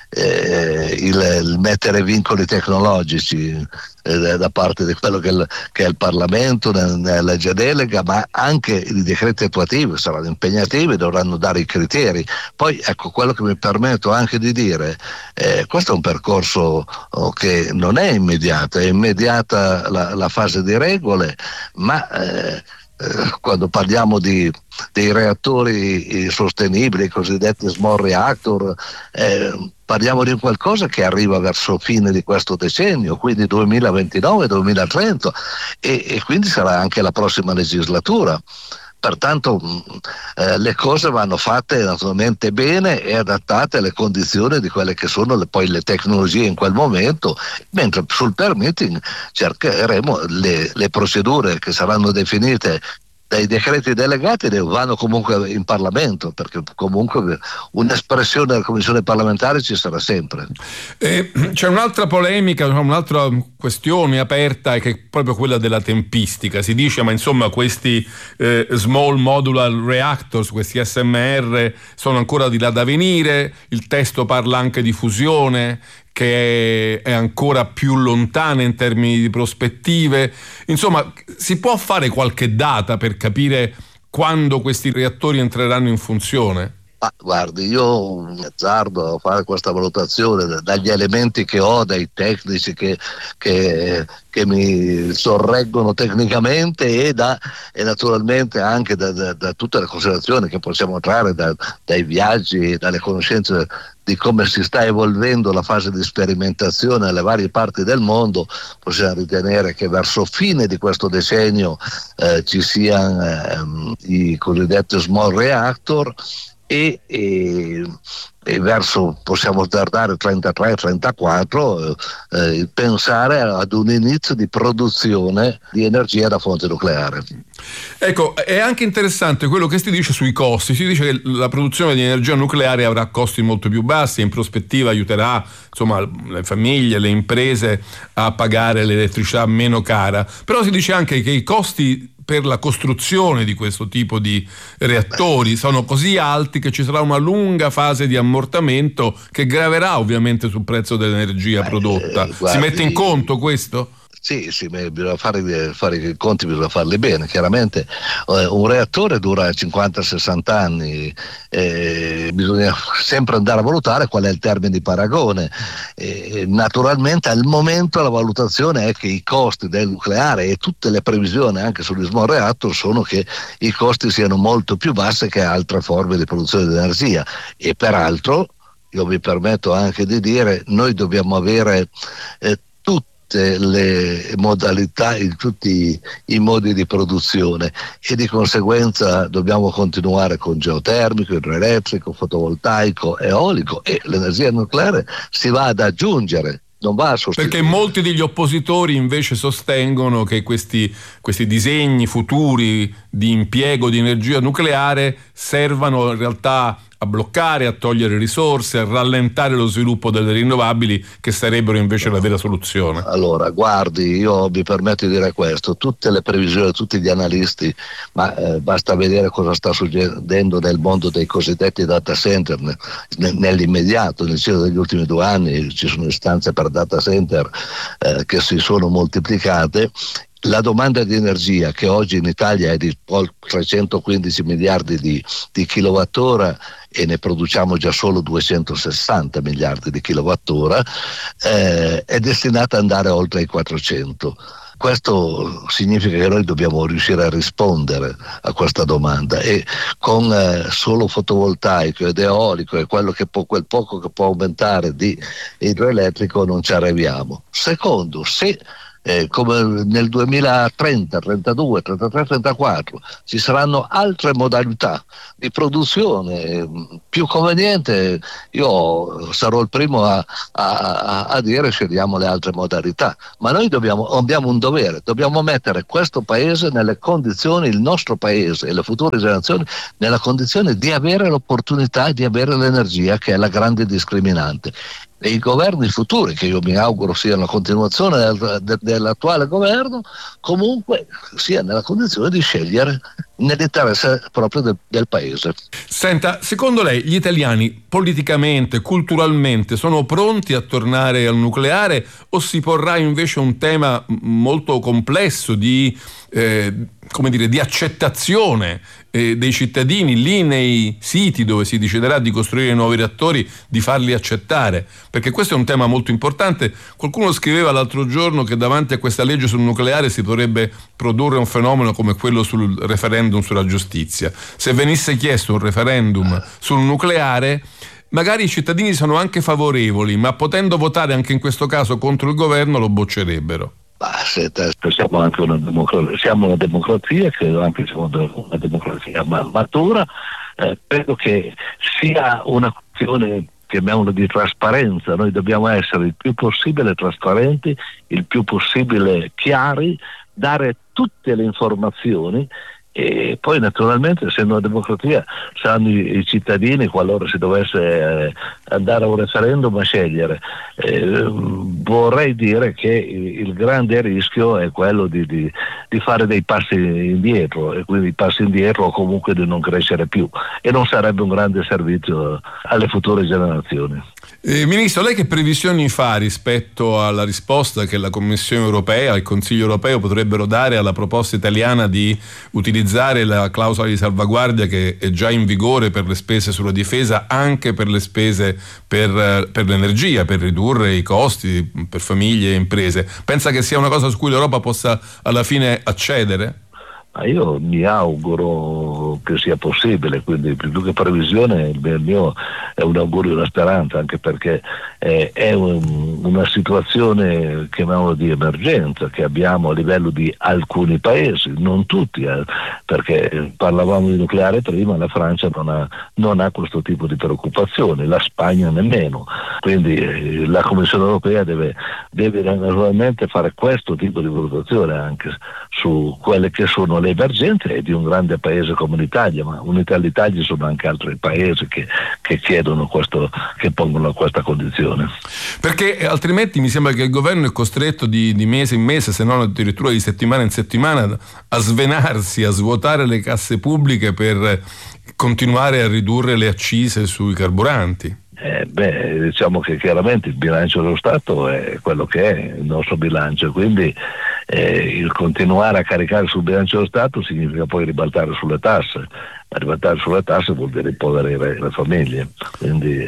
S4: eh, il, il mettere vincoli tecnologici eh, da parte di quello che è il, che è il Parlamento nella legge delega, ma anche i decreti attuativi saranno impegnativi, dovranno dare i criteri. Poi ecco, quello che mi permetto anche di dire, eh, questo è un percorso oh, che non è immediato, è immediata la, la fase di regole, ma eh, eh, quando parliamo di dei reattori sostenibili, i cosiddetti small reactor, eh, parliamo di qualcosa che arriva verso fine di questo decennio, quindi duemilaventinove duemilatrenta, e, e quindi sarà anche la prossima legislatura. Pertanto eh, le cose vanno fatte naturalmente bene e adattate alle condizioni di quelle che sono le, poi le tecnologie in quel momento, mentre sul permitting cercheremo le, le procedure che saranno definite dai decreti delegati vanno comunque in Parlamento, perché comunque un'espressione della Commissione parlamentare ci sarà sempre.
S15: Eh, c'è un'altra polemica, un'altra questione aperta, che è proprio quella della tempistica. Si dice, ma insomma questi eh, small modular reactors, questi S M R sono ancora di là da venire, il testo parla anche di fusione, che è ancora più lontana in termini di prospettive. Insomma, si può fare qualche data per capire quando questi reattori entreranno in funzione?
S4: Ah, guardi, io azzardo a fare questa valutazione dagli elementi che ho, dai tecnici che, che, che mi sorreggono tecnicamente e, da, e naturalmente anche da, da, da tutte le considerazioni che possiamo trarre da, dai viaggi, dalle conoscenze di come si sta evolvendo la fase di sperimentazione nelle varie parti del mondo. Possiamo ritenere che verso fine di questo decennio eh, ci siano eh, i cosiddetti small reactor e, e, e verso, possiamo guardare trentatré trentaquattro, eh, pensare ad un inizio di produzione di energia da fonte nucleare.
S15: Ecco, è anche interessante quello che si dice sui costi. Si dice che la produzione di energia nucleare avrà costi molto più bassi, in prospettiva aiuterà insomma le famiglie, le imprese a pagare l'elettricità meno cara, però si dice anche che i costi per la costruzione di questo tipo di reattori sono così alti che ci sarà una lunga fase di ammortamento che graverà ovviamente sul prezzo dell'energia prodotta. Eh, guardi, si mette in conto questo?
S4: Sì, sì, bisogna fare, fare i conti, bisogna farli bene. Chiaramente eh, un reattore dura cinquanta sessanta anni, eh, bisogna sempre andare a valutare qual è il termine di paragone. Eh, naturalmente al momento la valutazione è che i costi del nucleare e tutte le previsioni anche sugli small reactor sono che i costi siano molto più bassi che altre forme di produzione di energia, e peraltro io mi permetto anche di dire noi dobbiamo avere eh, tutte le modalità, in tutti i modi di produzione, e di conseguenza dobbiamo continuare con geotermico, idroelettrico, fotovoltaico, eolico, e l'energia nucleare si va ad aggiungere. Non va a sostituire.
S15: Perché molti degli oppositori invece sostengono che questi, questi disegni futuri di impiego di energia nucleare servano in realtà a bloccare, a togliere risorse, a rallentare lo sviluppo delle rinnovabili, che sarebbero invece la vera soluzione.
S4: Allora, guardi, io mi permetto di dire questo: tutte le previsioni, tutti gli analisti, ma eh, basta vedere cosa sta succedendo nel mondo dei cosiddetti data center ne, nell'immediato, nel giro degli ultimi due anni ci sono istanze per data center eh, che si sono moltiplicate. La domanda di energia, che oggi in Italia è di trecentoquindici miliardi di, di kilowattora, e ne produciamo già solo duecentosessanta miliardi di kilowattora, eh, è destinata ad andare oltre i quattrocento. Questo significa che noi dobbiamo riuscire a rispondere a questa domanda, e con eh, solo fotovoltaico ed eolico e quello che può, quel poco che può aumentare di idroelettrico non ci arriviamo. Secondo, se Eh, come nel duemilatrenta, trentadue, trentatré, trentaquattro ci saranno altre modalità di produzione eh, più conveniente, io sarò il primo a, a, a dire scegliamo le altre modalità, ma noi dobbiamo, abbiamo un dovere, dobbiamo mettere questo paese nelle condizioni, il nostro paese e le future generazioni nella condizione di avere l'opportunità di avere l'energia, che è la grande discriminante. E i governi futuri, che io mi auguro siano la continuazione del, de, dell'attuale governo, comunque sia nella condizione di scegliere nell'interesse proprio del, del paese.
S15: Senta, secondo lei gli italiani politicamente, culturalmente sono pronti a tornare al nucleare, o si porrà invece un tema molto complesso di, eh, come dire, di accettazione eh, dei cittadini lì nei siti dove si deciderà di costruire nuovi reattori, di farli accettare? Perché questo è un tema molto importante. Qualcuno scriveva l'altro giorno che davanti a questa legge sul nucleare si potrebbe produrre un fenomeno come quello sul referendum sulla giustizia. Se venisse chiesto un referendum sul nucleare, magari i cittadini sono anche favorevoli, ma potendo votare anche in questo caso contro il governo lo boccerebbero.
S4: Bah, siamo anche una democrazia, siamo una democrazia, credo anche siamo una democrazia matura, eh, credo che sia una questione, chiamiamolo, di trasparenza. Noi dobbiamo essere il più possibile trasparenti, il più possibile chiari, dare tutte le informazioni, e poi naturalmente, essendo una democrazia, saranno i, i cittadini, qualora si dovesse eh, andare a un referendum, a scegliere. Eh, vorrei dire che il, il grande rischio è quello di, di, di fare dei passi indietro, e quindi passi indietro o comunque di non crescere più, e non sarebbe un grande servizio alle future generazioni.
S15: Eh, Ministro, lei che previsioni fa rispetto alla risposta che la Commissione europea e il Consiglio europeo potrebbero dare alla proposta italiana di utilizzare la clausola di salvaguardia che è già in vigore per le spese sulla difesa, anche per le spese per, per l'energia, per ridurre i costi per famiglie e imprese? Pensa che sia una cosa su cui l'Europa possa alla fine accedere?
S4: Ma io mi auguro che sia possibile, quindi più che previsione il mio è un augurio e una speranza, anche perché eh, è un, una situazione, chiamiamola, di emergenza che abbiamo a livello di alcuni paesi, non tutti, eh, perché parlavamo di nucleare prima, la Francia non ha, non ha questo tipo di preoccupazioni, la Spagna nemmeno, quindi eh, la Commissione europea deve, deve naturalmente fare questo tipo di valutazione anche su quelle che sono le emergenze, e di un grande paese come l'Italia, ma unità all'Italia sono anche altri paesi che, che chiedono questo, che pongono questa condizione.
S15: Perché altrimenti mi sembra che il governo è costretto di, di mese in mese, se non addirittura di settimana in settimana, a svenarsi, a svuotare le casse pubbliche per continuare a ridurre le accise sui carburanti.
S4: Eh, beh, diciamo che chiaramente il bilancio dello Stato è quello che è il nostro bilancio, quindi eh, il continuare a caricare sul bilancio dello Stato significa poi ribaltare sulle tasse, ma ribaltare sulle tasse vuol dire impoverire le famiglie, quindi,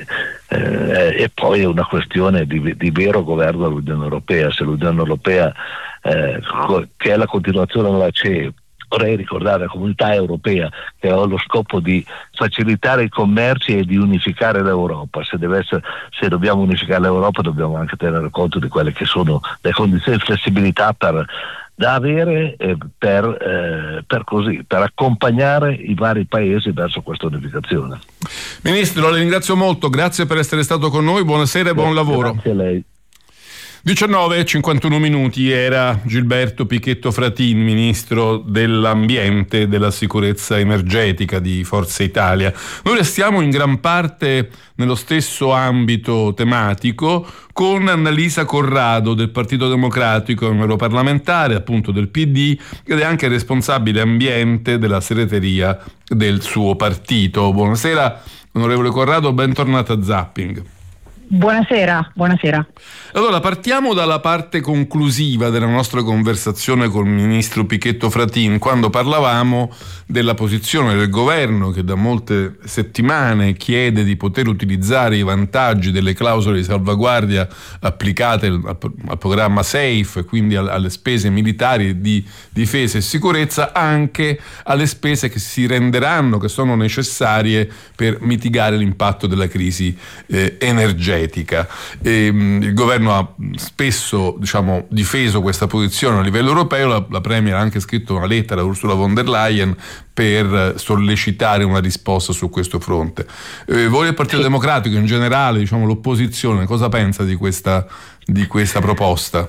S4: eh, e poi è una questione di, di vero governo dell'Unione Europea. Se l'Unione Europea, eh, che è la continuazione della C E, vorrei ricordare la Comunità Europea, che ha lo scopo di facilitare i commerci e di unificare l'Europa. Se, deve essere, se dobbiamo unificare l'Europa dobbiamo anche tenere conto di quelle che sono le condizioni di flessibilità per, da avere eh, per, eh, per, così, per accompagnare i vari paesi verso questa unificazione.
S15: Ministro, la ringrazio molto, grazie per essere stato con noi, buonasera e buon lavoro.
S4: Grazie a lei.
S15: diciannove e cinquantuno minuti, era Gilberto Pichetto Fratin, ministro dell'ambiente e della sicurezza energetica di Forza Italia. Noi restiamo in gran parte nello stesso ambito tematico con Annalisa Corrado del Partito Democratico, europarlamentare appunto del P D, ed è anche responsabile ambiente della segreteria del suo partito. Buonasera onorevole Corrado, bentornata a Zapping.
S5: Buonasera, buonasera.
S15: Allora, partiamo dalla parte conclusiva della nostra conversazione con il ministro Pichetto Fratin, quando parlavamo della posizione del governo che da molte settimane chiede di poter utilizzare i vantaggi delle clausole di salvaguardia applicate al, al programma SAFE, e quindi alle spese militari di difesa e sicurezza, anche alle spese che si renderanno, che sono necessarie per mitigare l'impatto della crisi eh, energetica. E, mh, il governo ha spesso, diciamo, difeso questa posizione a livello europeo. La, la Premier ha anche scritto una lettera a Ursula von der Leyen per sollecitare una risposta su questo fronte. Eh, voi del Partito Democratico, in generale, diciamo l'opposizione, cosa pensa di questa, di questa proposta?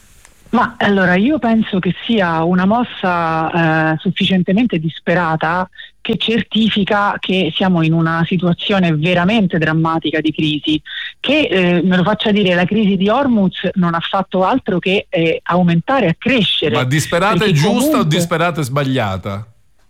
S5: Ma allora io penso che sia una mossa eh, sufficientemente disperata, che certifica che siamo in una situazione veramente drammatica di crisi, che eh, me lo faccia dire, la crisi di Hormuz non ha fatto altro che eh, aumentare, accrescere.
S15: Ma disperata è giusta
S5: comunque...
S15: o disperata è sbagliata?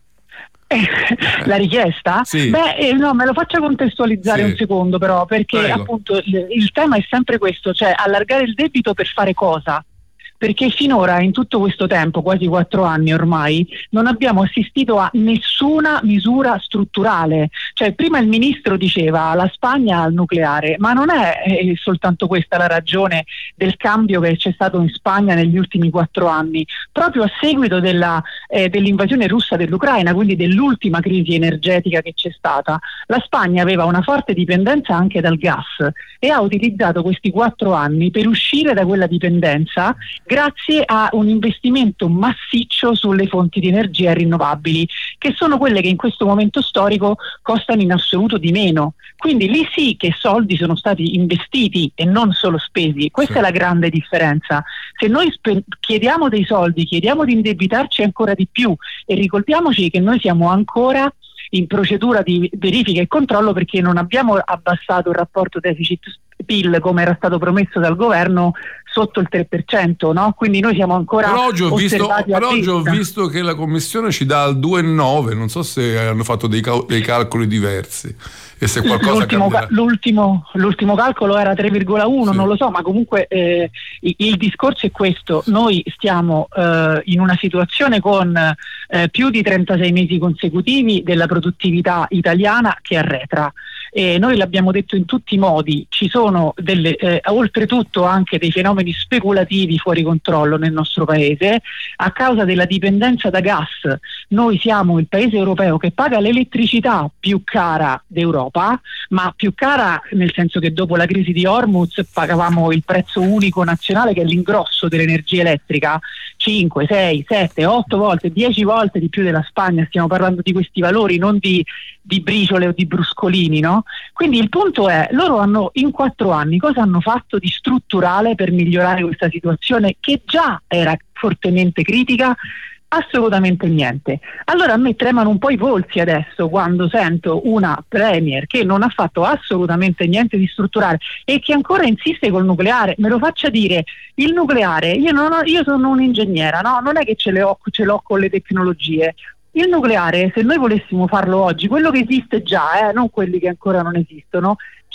S5: La richiesta?
S15: Sì.
S5: Beh, eh, no, me lo faccia contestualizzare
S15: sì.
S5: un secondo però, perché
S15: Prego.
S5: appunto il, il tema è sempre questo, cioè allargare il debito per fare cosa? Perché finora, in tutto questo tempo, quasi quattro anni ormai, non abbiamo assistito a nessuna misura strutturale. Cioè, prima il ministro diceva la Spagna al nucleare, ma non è eh, soltanto questa la ragione del cambio che c'è stato in Spagna negli ultimi quattro anni. Proprio a seguito della, eh, dell'invasione russa dell'Ucraina, quindi dell'ultima crisi energetica che c'è stata, la Spagna aveva una forte dipendenza anche dal gas e ha utilizzato questi quattro anni per uscire da quella dipendenza grazie a un investimento massiccio sulle fonti di energia rinnovabili, che sono quelle che in questo momento storico costano in assoluto di meno. Quindi lì sì che soldi sono stati investiti e non solo spesi. Questa sì. è la grande differenza. Se noi spe- chiediamo dei soldi, chiediamo di indebitarci ancora di più, e ricordiamoci che noi siamo ancora in procedura di verifica e controllo, perché non abbiamo abbassato il rapporto deficit-P I L come era stato promesso dal governo sotto il tre per cento, no? Quindi noi siamo ancora
S15: però oggi ho visto,
S5: osservati a
S15: però oggi ho
S5: vista.
S15: visto che la Commissione ci dà il due virgola nove, non so se hanno fatto dei, cal- dei calcoli diversi e se qualcosa
S5: l'ultimo,
S15: cambierà.
S5: l'ultimo, l'ultimo calcolo era tre virgola uno,
S15: sì.
S5: non lo so, ma comunque eh, il, il discorso è questo: noi stiamo eh, in una situazione con eh, più di trentasei mesi consecutivi della produttività italiana che arretra. E noi l'abbiamo detto in tutti i modi, ci sono delle, eh, oltretutto anche dei fenomeni speculativi fuori controllo nel nostro paese a causa della dipendenza da gas. Noi siamo il paese europeo che paga l'elettricità più cara d'Europa, ma più cara nel senso che dopo la crisi di Hormuz pagavamo il prezzo unico nazionale, che è l'ingrosso dell'energia elettrica, cinque, sei, sette, otto volte, dieci volte di più della Spagna. Stiamo parlando di questi valori, non di di briciole o di bruscolini, no? Quindi il punto è, loro hanno in quattro anni cosa hanno fatto di strutturale per migliorare questa situazione che già era fortemente critica? Assolutamente niente. Allora a me tremano un po' i polsi adesso quando sento una Premier che non ha fatto assolutamente niente di strutturale e che ancora insiste col nucleare. Me lo faccia dire, il nucleare, io, non ho, io sono un'ingegnera, no? Non è che ce, le ho, ce l'ho con le tecnologie. Il nucleare, se noi volessimo farlo oggi, quello che esiste già, eh, non quelli che ancora non esistono,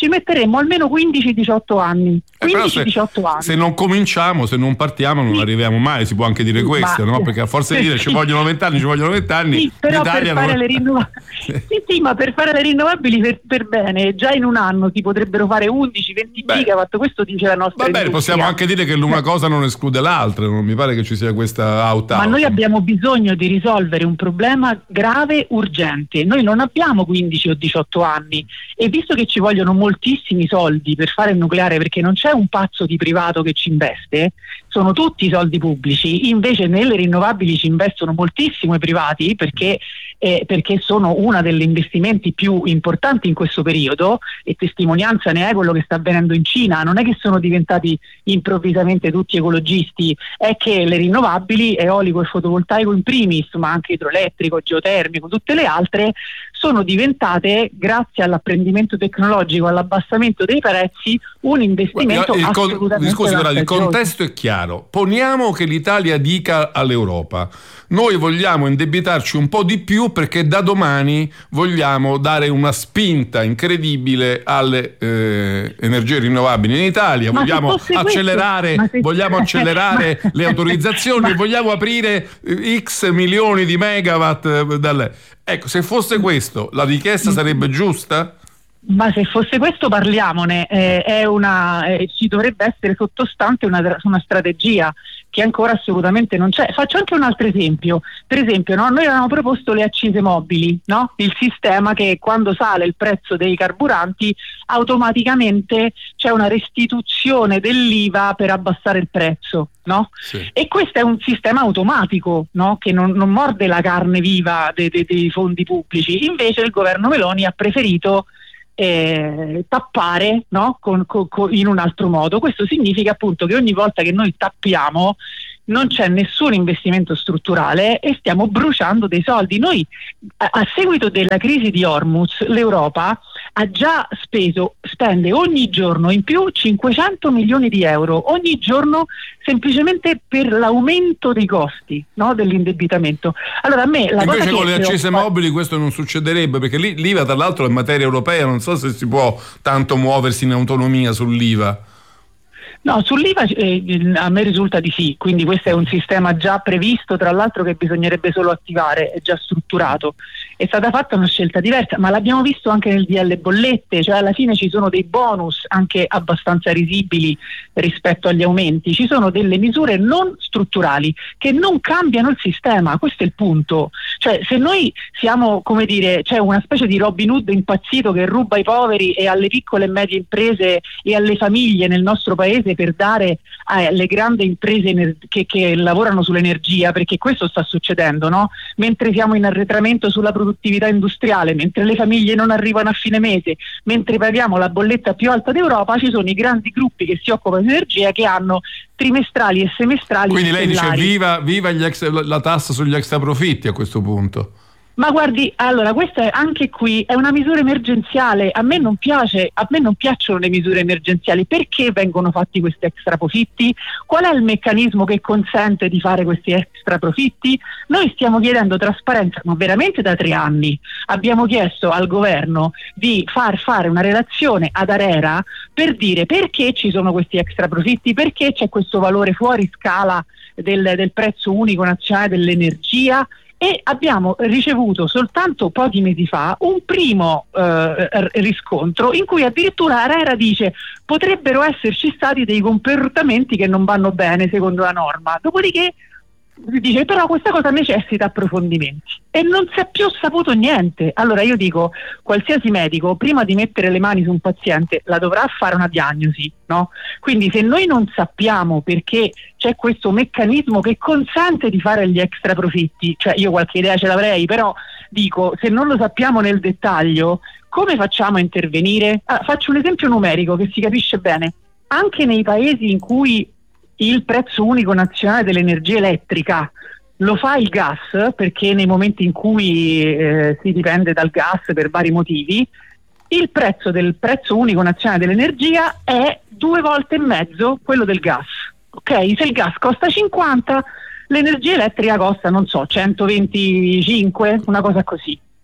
S5: ci metteremo almeno quindici diciotto anni.
S15: quindici
S5: diciotto anni.
S15: Se non cominciamo, se non partiamo, non
S5: sì.
S15: arriviamo mai, si può anche dire questo,
S5: ma,
S15: no? Perché a forza di dire ci vogliono vent'anni, ci vogliono vent'anni,
S5: sì, però
S15: l'Italia
S5: per fare
S15: non...
S5: le rinnovabili sì, sì, ma per fare le rinnovabili per, per bene, già in un anno si potrebbero fare undici venti gigawatt, questo dice la nostra
S15: Va bene, possiamo anche dire che una cosa non esclude l'altra, non mi pare che ci sia questa auto.
S5: Ma noi abbiamo bisogno di risolvere un problema grave, urgente. Noi non abbiamo quindici o diciotto anni e visto che ci vogliono moltissimi soldi per fare il nucleare, perché non c'è un pazzo di privato che ci investe, sono tutti soldi pubblici, invece nelle rinnovabili ci investono moltissimo i privati perché, eh, perché sono una degli investimenti più importanti in questo periodo, e testimonianza ne è quello che sta avvenendo in Cina. Non è che sono diventati improvvisamente tutti ecologisti, è che le rinnovabili, eolico e fotovoltaico in primis, ma anche idroelettrico, geotermico, tutte le altre, sono diventate, grazie all'apprendimento tecnologico, all'abbassamento dei prezzi, un investimento
S15: il con,
S5: assolutamente
S15: scusi, guarda, il
S5: vantaggioso.
S15: contesto è chiaro. Poniamo che l'Italia dica all'Europa: noi vogliamo indebitarci un po' di più perché da domani vogliamo dare una spinta incredibile alle eh, energie rinnovabili in Italia,
S5: Ma
S15: vogliamo accelerare,
S5: questo, se...
S15: vogliamo accelerare ma... le autorizzazioni, ma... vogliamo aprire X milioni di megawatt dalle... Ecco, se fosse questo, la richiesta sarebbe giusta?
S5: Ma se fosse questo parliamone, eh, è una, eh, ci dovrebbe essere sottostante una, una strategia che ancora assolutamente non c'è. Faccio anche un altro esempio. Per esempio, no, noi avevamo proposto le accise mobili, no? Il sistema che quando sale il prezzo dei carburanti automaticamente c'è una restituzione dell'I V A per abbassare il prezzo, no? Sì. E questo è un sistema automatico, no? Che non, non morde la carne viva dei, dei, dei fondi pubblici. Invece il governo Meloni ha preferito Eh, tappare, no? con, con, con, in un altro modo. Questo significa appunto che ogni volta che noi tappiamo non c'è nessun investimento strutturale e stiamo bruciando dei soldi. Noi a, a seguito della crisi di Hormuz, l'Europa ha già speso, spende ogni giorno in più cinquecento milioni di euro ogni giorno, semplicemente per l'aumento dei costi, no? Dell'indebitamento. Allora a me la
S15: invece
S5: cosa
S15: con
S5: che
S15: le accise
S5: preoccupa...
S15: mobili questo non succederebbe, perché l'I V A tra l'altro è materia europea, non so se si può tanto muoversi in autonomia sull'I V A.
S5: No, sull'I V A eh, a me risulta di sì, quindi questo è un sistema già previsto, tra l'altro che bisognerebbe solo attivare, è già strutturato. È stata fatta una scelta diversa, ma l'abbiamo visto anche nel D L bollette, cioè alla fine ci sono dei bonus anche abbastanza risibili rispetto agli aumenti, ci sono delle misure non strutturali che non cambiano il sistema, questo è il punto. Cioè se noi siamo, come dire, c'è una specie di Robin Hood impazzito che ruba ai poveri e alle piccole e medie imprese e alle famiglie nel nostro paese per dare alle grandi imprese che, che lavorano sull'energia, perché questo sta succedendo, no? Mentre siamo in arretramento sulla produttività industriale, mentre le famiglie non arrivano a fine mese, mentre paghiamo la bolletta più alta d'Europa, ci sono i grandi gruppi che si occupano di energia che hanno trimestrali e semestrali.
S15: Quindi lei
S5: stellari.
S15: dice viva, viva gli ex, la tassa sugli extraprofitti a questo punto.
S5: Ma guardi, allora questa è anche qui è una misura emergenziale. A me non piace, a me non piacciono le misure emergenziali. Perché vengono fatti questi extra profitti? Qual è il meccanismo che consente di fare questi extra profitti? Noi stiamo chiedendo trasparenza, ma veramente da tre anni. Abbiamo chiesto al governo di far fare una relazione ad ARERA per dire perché ci sono questi extra profitti, perché c'è questo valore fuori scala del, del prezzo unico nazionale dell'energia. E abbiamo ricevuto soltanto pochi mesi fa un primo eh, riscontro in cui addirittura ARERA dice potrebbero esserci stati dei comportamenti che non vanno bene secondo la norma, dopodiché dice però questa cosa necessita approfondimenti e non si è più saputo niente. Allora io dico, qualsiasi medico prima di mettere le mani su un paziente la dovrà fare una diagnosi, no? Quindi se noi non sappiamo perché c'è questo meccanismo che consente di fare gli extra profitti, cioè io qualche idea ce l'avrei, però dico, se non lo sappiamo nel dettaglio, come facciamo a intervenire? Ah, faccio un esempio numerico che si capisce bene. Anche nei paesi in cui il prezzo unico nazionale dell'energia elettrica lo fa il gas, perché nei momenti in cui eh, si dipende dal gas per vari motivi, il prezzo del prezzo unico nazionale dell'energia è due volte e mezzo quello del gas. Ok? Se il gas costa cinquanta, l'energia elettrica costa, non so, centoventicinque, una cosa così.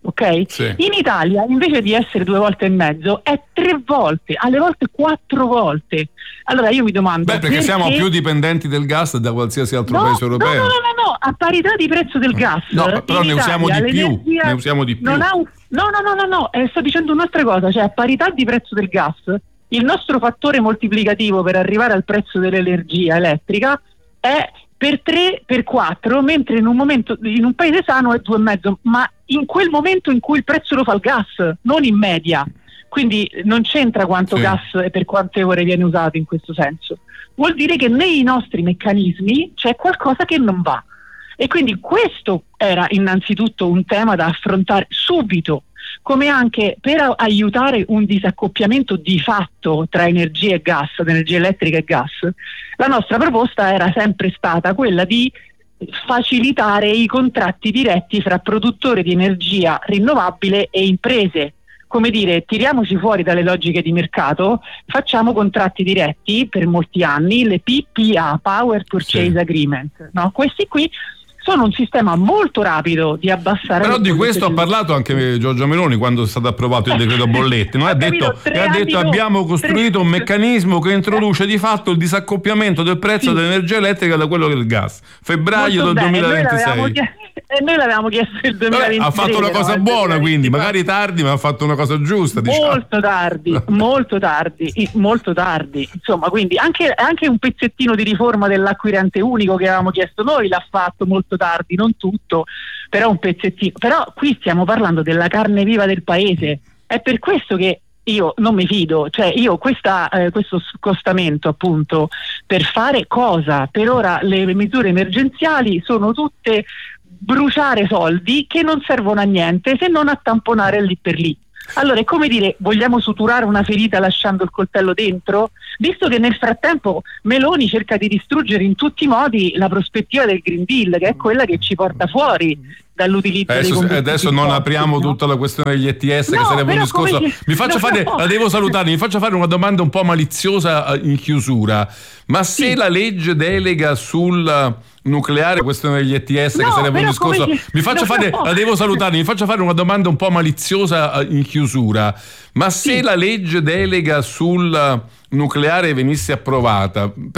S5: ok?
S15: Sì.
S5: In Italia invece di essere due volte e mezzo è tre volte, alle volte quattro volte. Allora io mi domando,
S15: beh, perché, perché siamo più dipendenti del gas da qualsiasi altro
S5: no,
S15: paese europeo.
S5: No, no, no, no, no, a parità di prezzo del gas.
S15: No, però ne
S5: Italia,
S15: usiamo di più, ne usiamo di più.
S5: Non ha un, no, no, no, no, no, eh, sto dicendo un'altra cosa, cioè a parità di prezzo del gas, il nostro fattore moltiplicativo per arrivare al prezzo dell'energia elettrica è per tre, per quattro, mentre in un momento, in un paese sano è due e mezzo, ma in quel momento in cui il prezzo lo fa il gas, non in media. Quindi non c'entra quanto sì. gas e per quante ore viene usato in questo senso. Vuol dire che nei nostri meccanismi c'è qualcosa che non va. E quindi questo era innanzitutto un tema da affrontare subito, come anche per aiutare un disaccoppiamento di fatto tra energia e gas, energia elettrica e gas. La nostra proposta era sempre stata quella di facilitare i contratti diretti fra produttori di energia rinnovabile e imprese. Come dire, tiriamoci fuori dalle logiche di mercato, facciamo contratti diretti per molti anni, le P P A, Power Purchase sì. Agreement, no? Questi qui sono un sistema molto rapido di abbassare.
S15: Però di questo ha parlato anche Giorgia Meloni quando è stato approvato il decreto bollette. Non ha detto, ha detto abbiamo costruito un meccanismo che introduce di fatto il disaccoppiamento del prezzo sì. dell'energia elettrica da quello del gas. Febbraio molto del bene. duemilaventisei.
S5: E noi l'avevamo chiesto il duemilaventitré.
S15: Vabbè, ha fatto una cosa no, buona, quindi magari tardi, ma ha fatto una cosa giusta. Diciamo.
S5: Molto tardi, molto tardi, molto tardi. Insomma, quindi anche, anche un pezzettino di riforma dell'acquirente unico che avevamo chiesto noi l'ha fatto molto tardi, non tutto, però un pezzettino. Però qui stiamo parlando della carne viva del paese. È per questo che io non mi fido, cioè io questa, eh, questo scostamento appunto per fare cosa? Per ora le misure emergenziali sono tutte bruciare soldi che non servono a niente se non a tamponare lì per lì. Allora è come dire, vogliamo suturare una ferita lasciando il coltello dentro? Visto che nel frattempo Meloni cerca di distruggere in tutti i modi la prospettiva del Green Deal, che è quella che ci porta fuori dall'utilizzo
S15: adesso,
S5: dei combustibili
S15: adesso non
S5: fossili,
S15: apriamo
S5: no?
S15: tutta la questione degli E T S,
S5: no,
S15: che sarebbe un discorso.
S5: Come...
S15: Mi faccio no, fare, no. la devo salutare, mi faccio fare una domanda un po' maliziosa in chiusura. Ma se sì. la legge delega sul nucleare, questione degli E T S, no, che sarebbe un discorso. Come... Mi faccio no, fare, no. la devo salutare, mi faccio fare una domanda un po' maliziosa in chiusura. Ma se sì. la legge delega sul nucleare venisse approvata,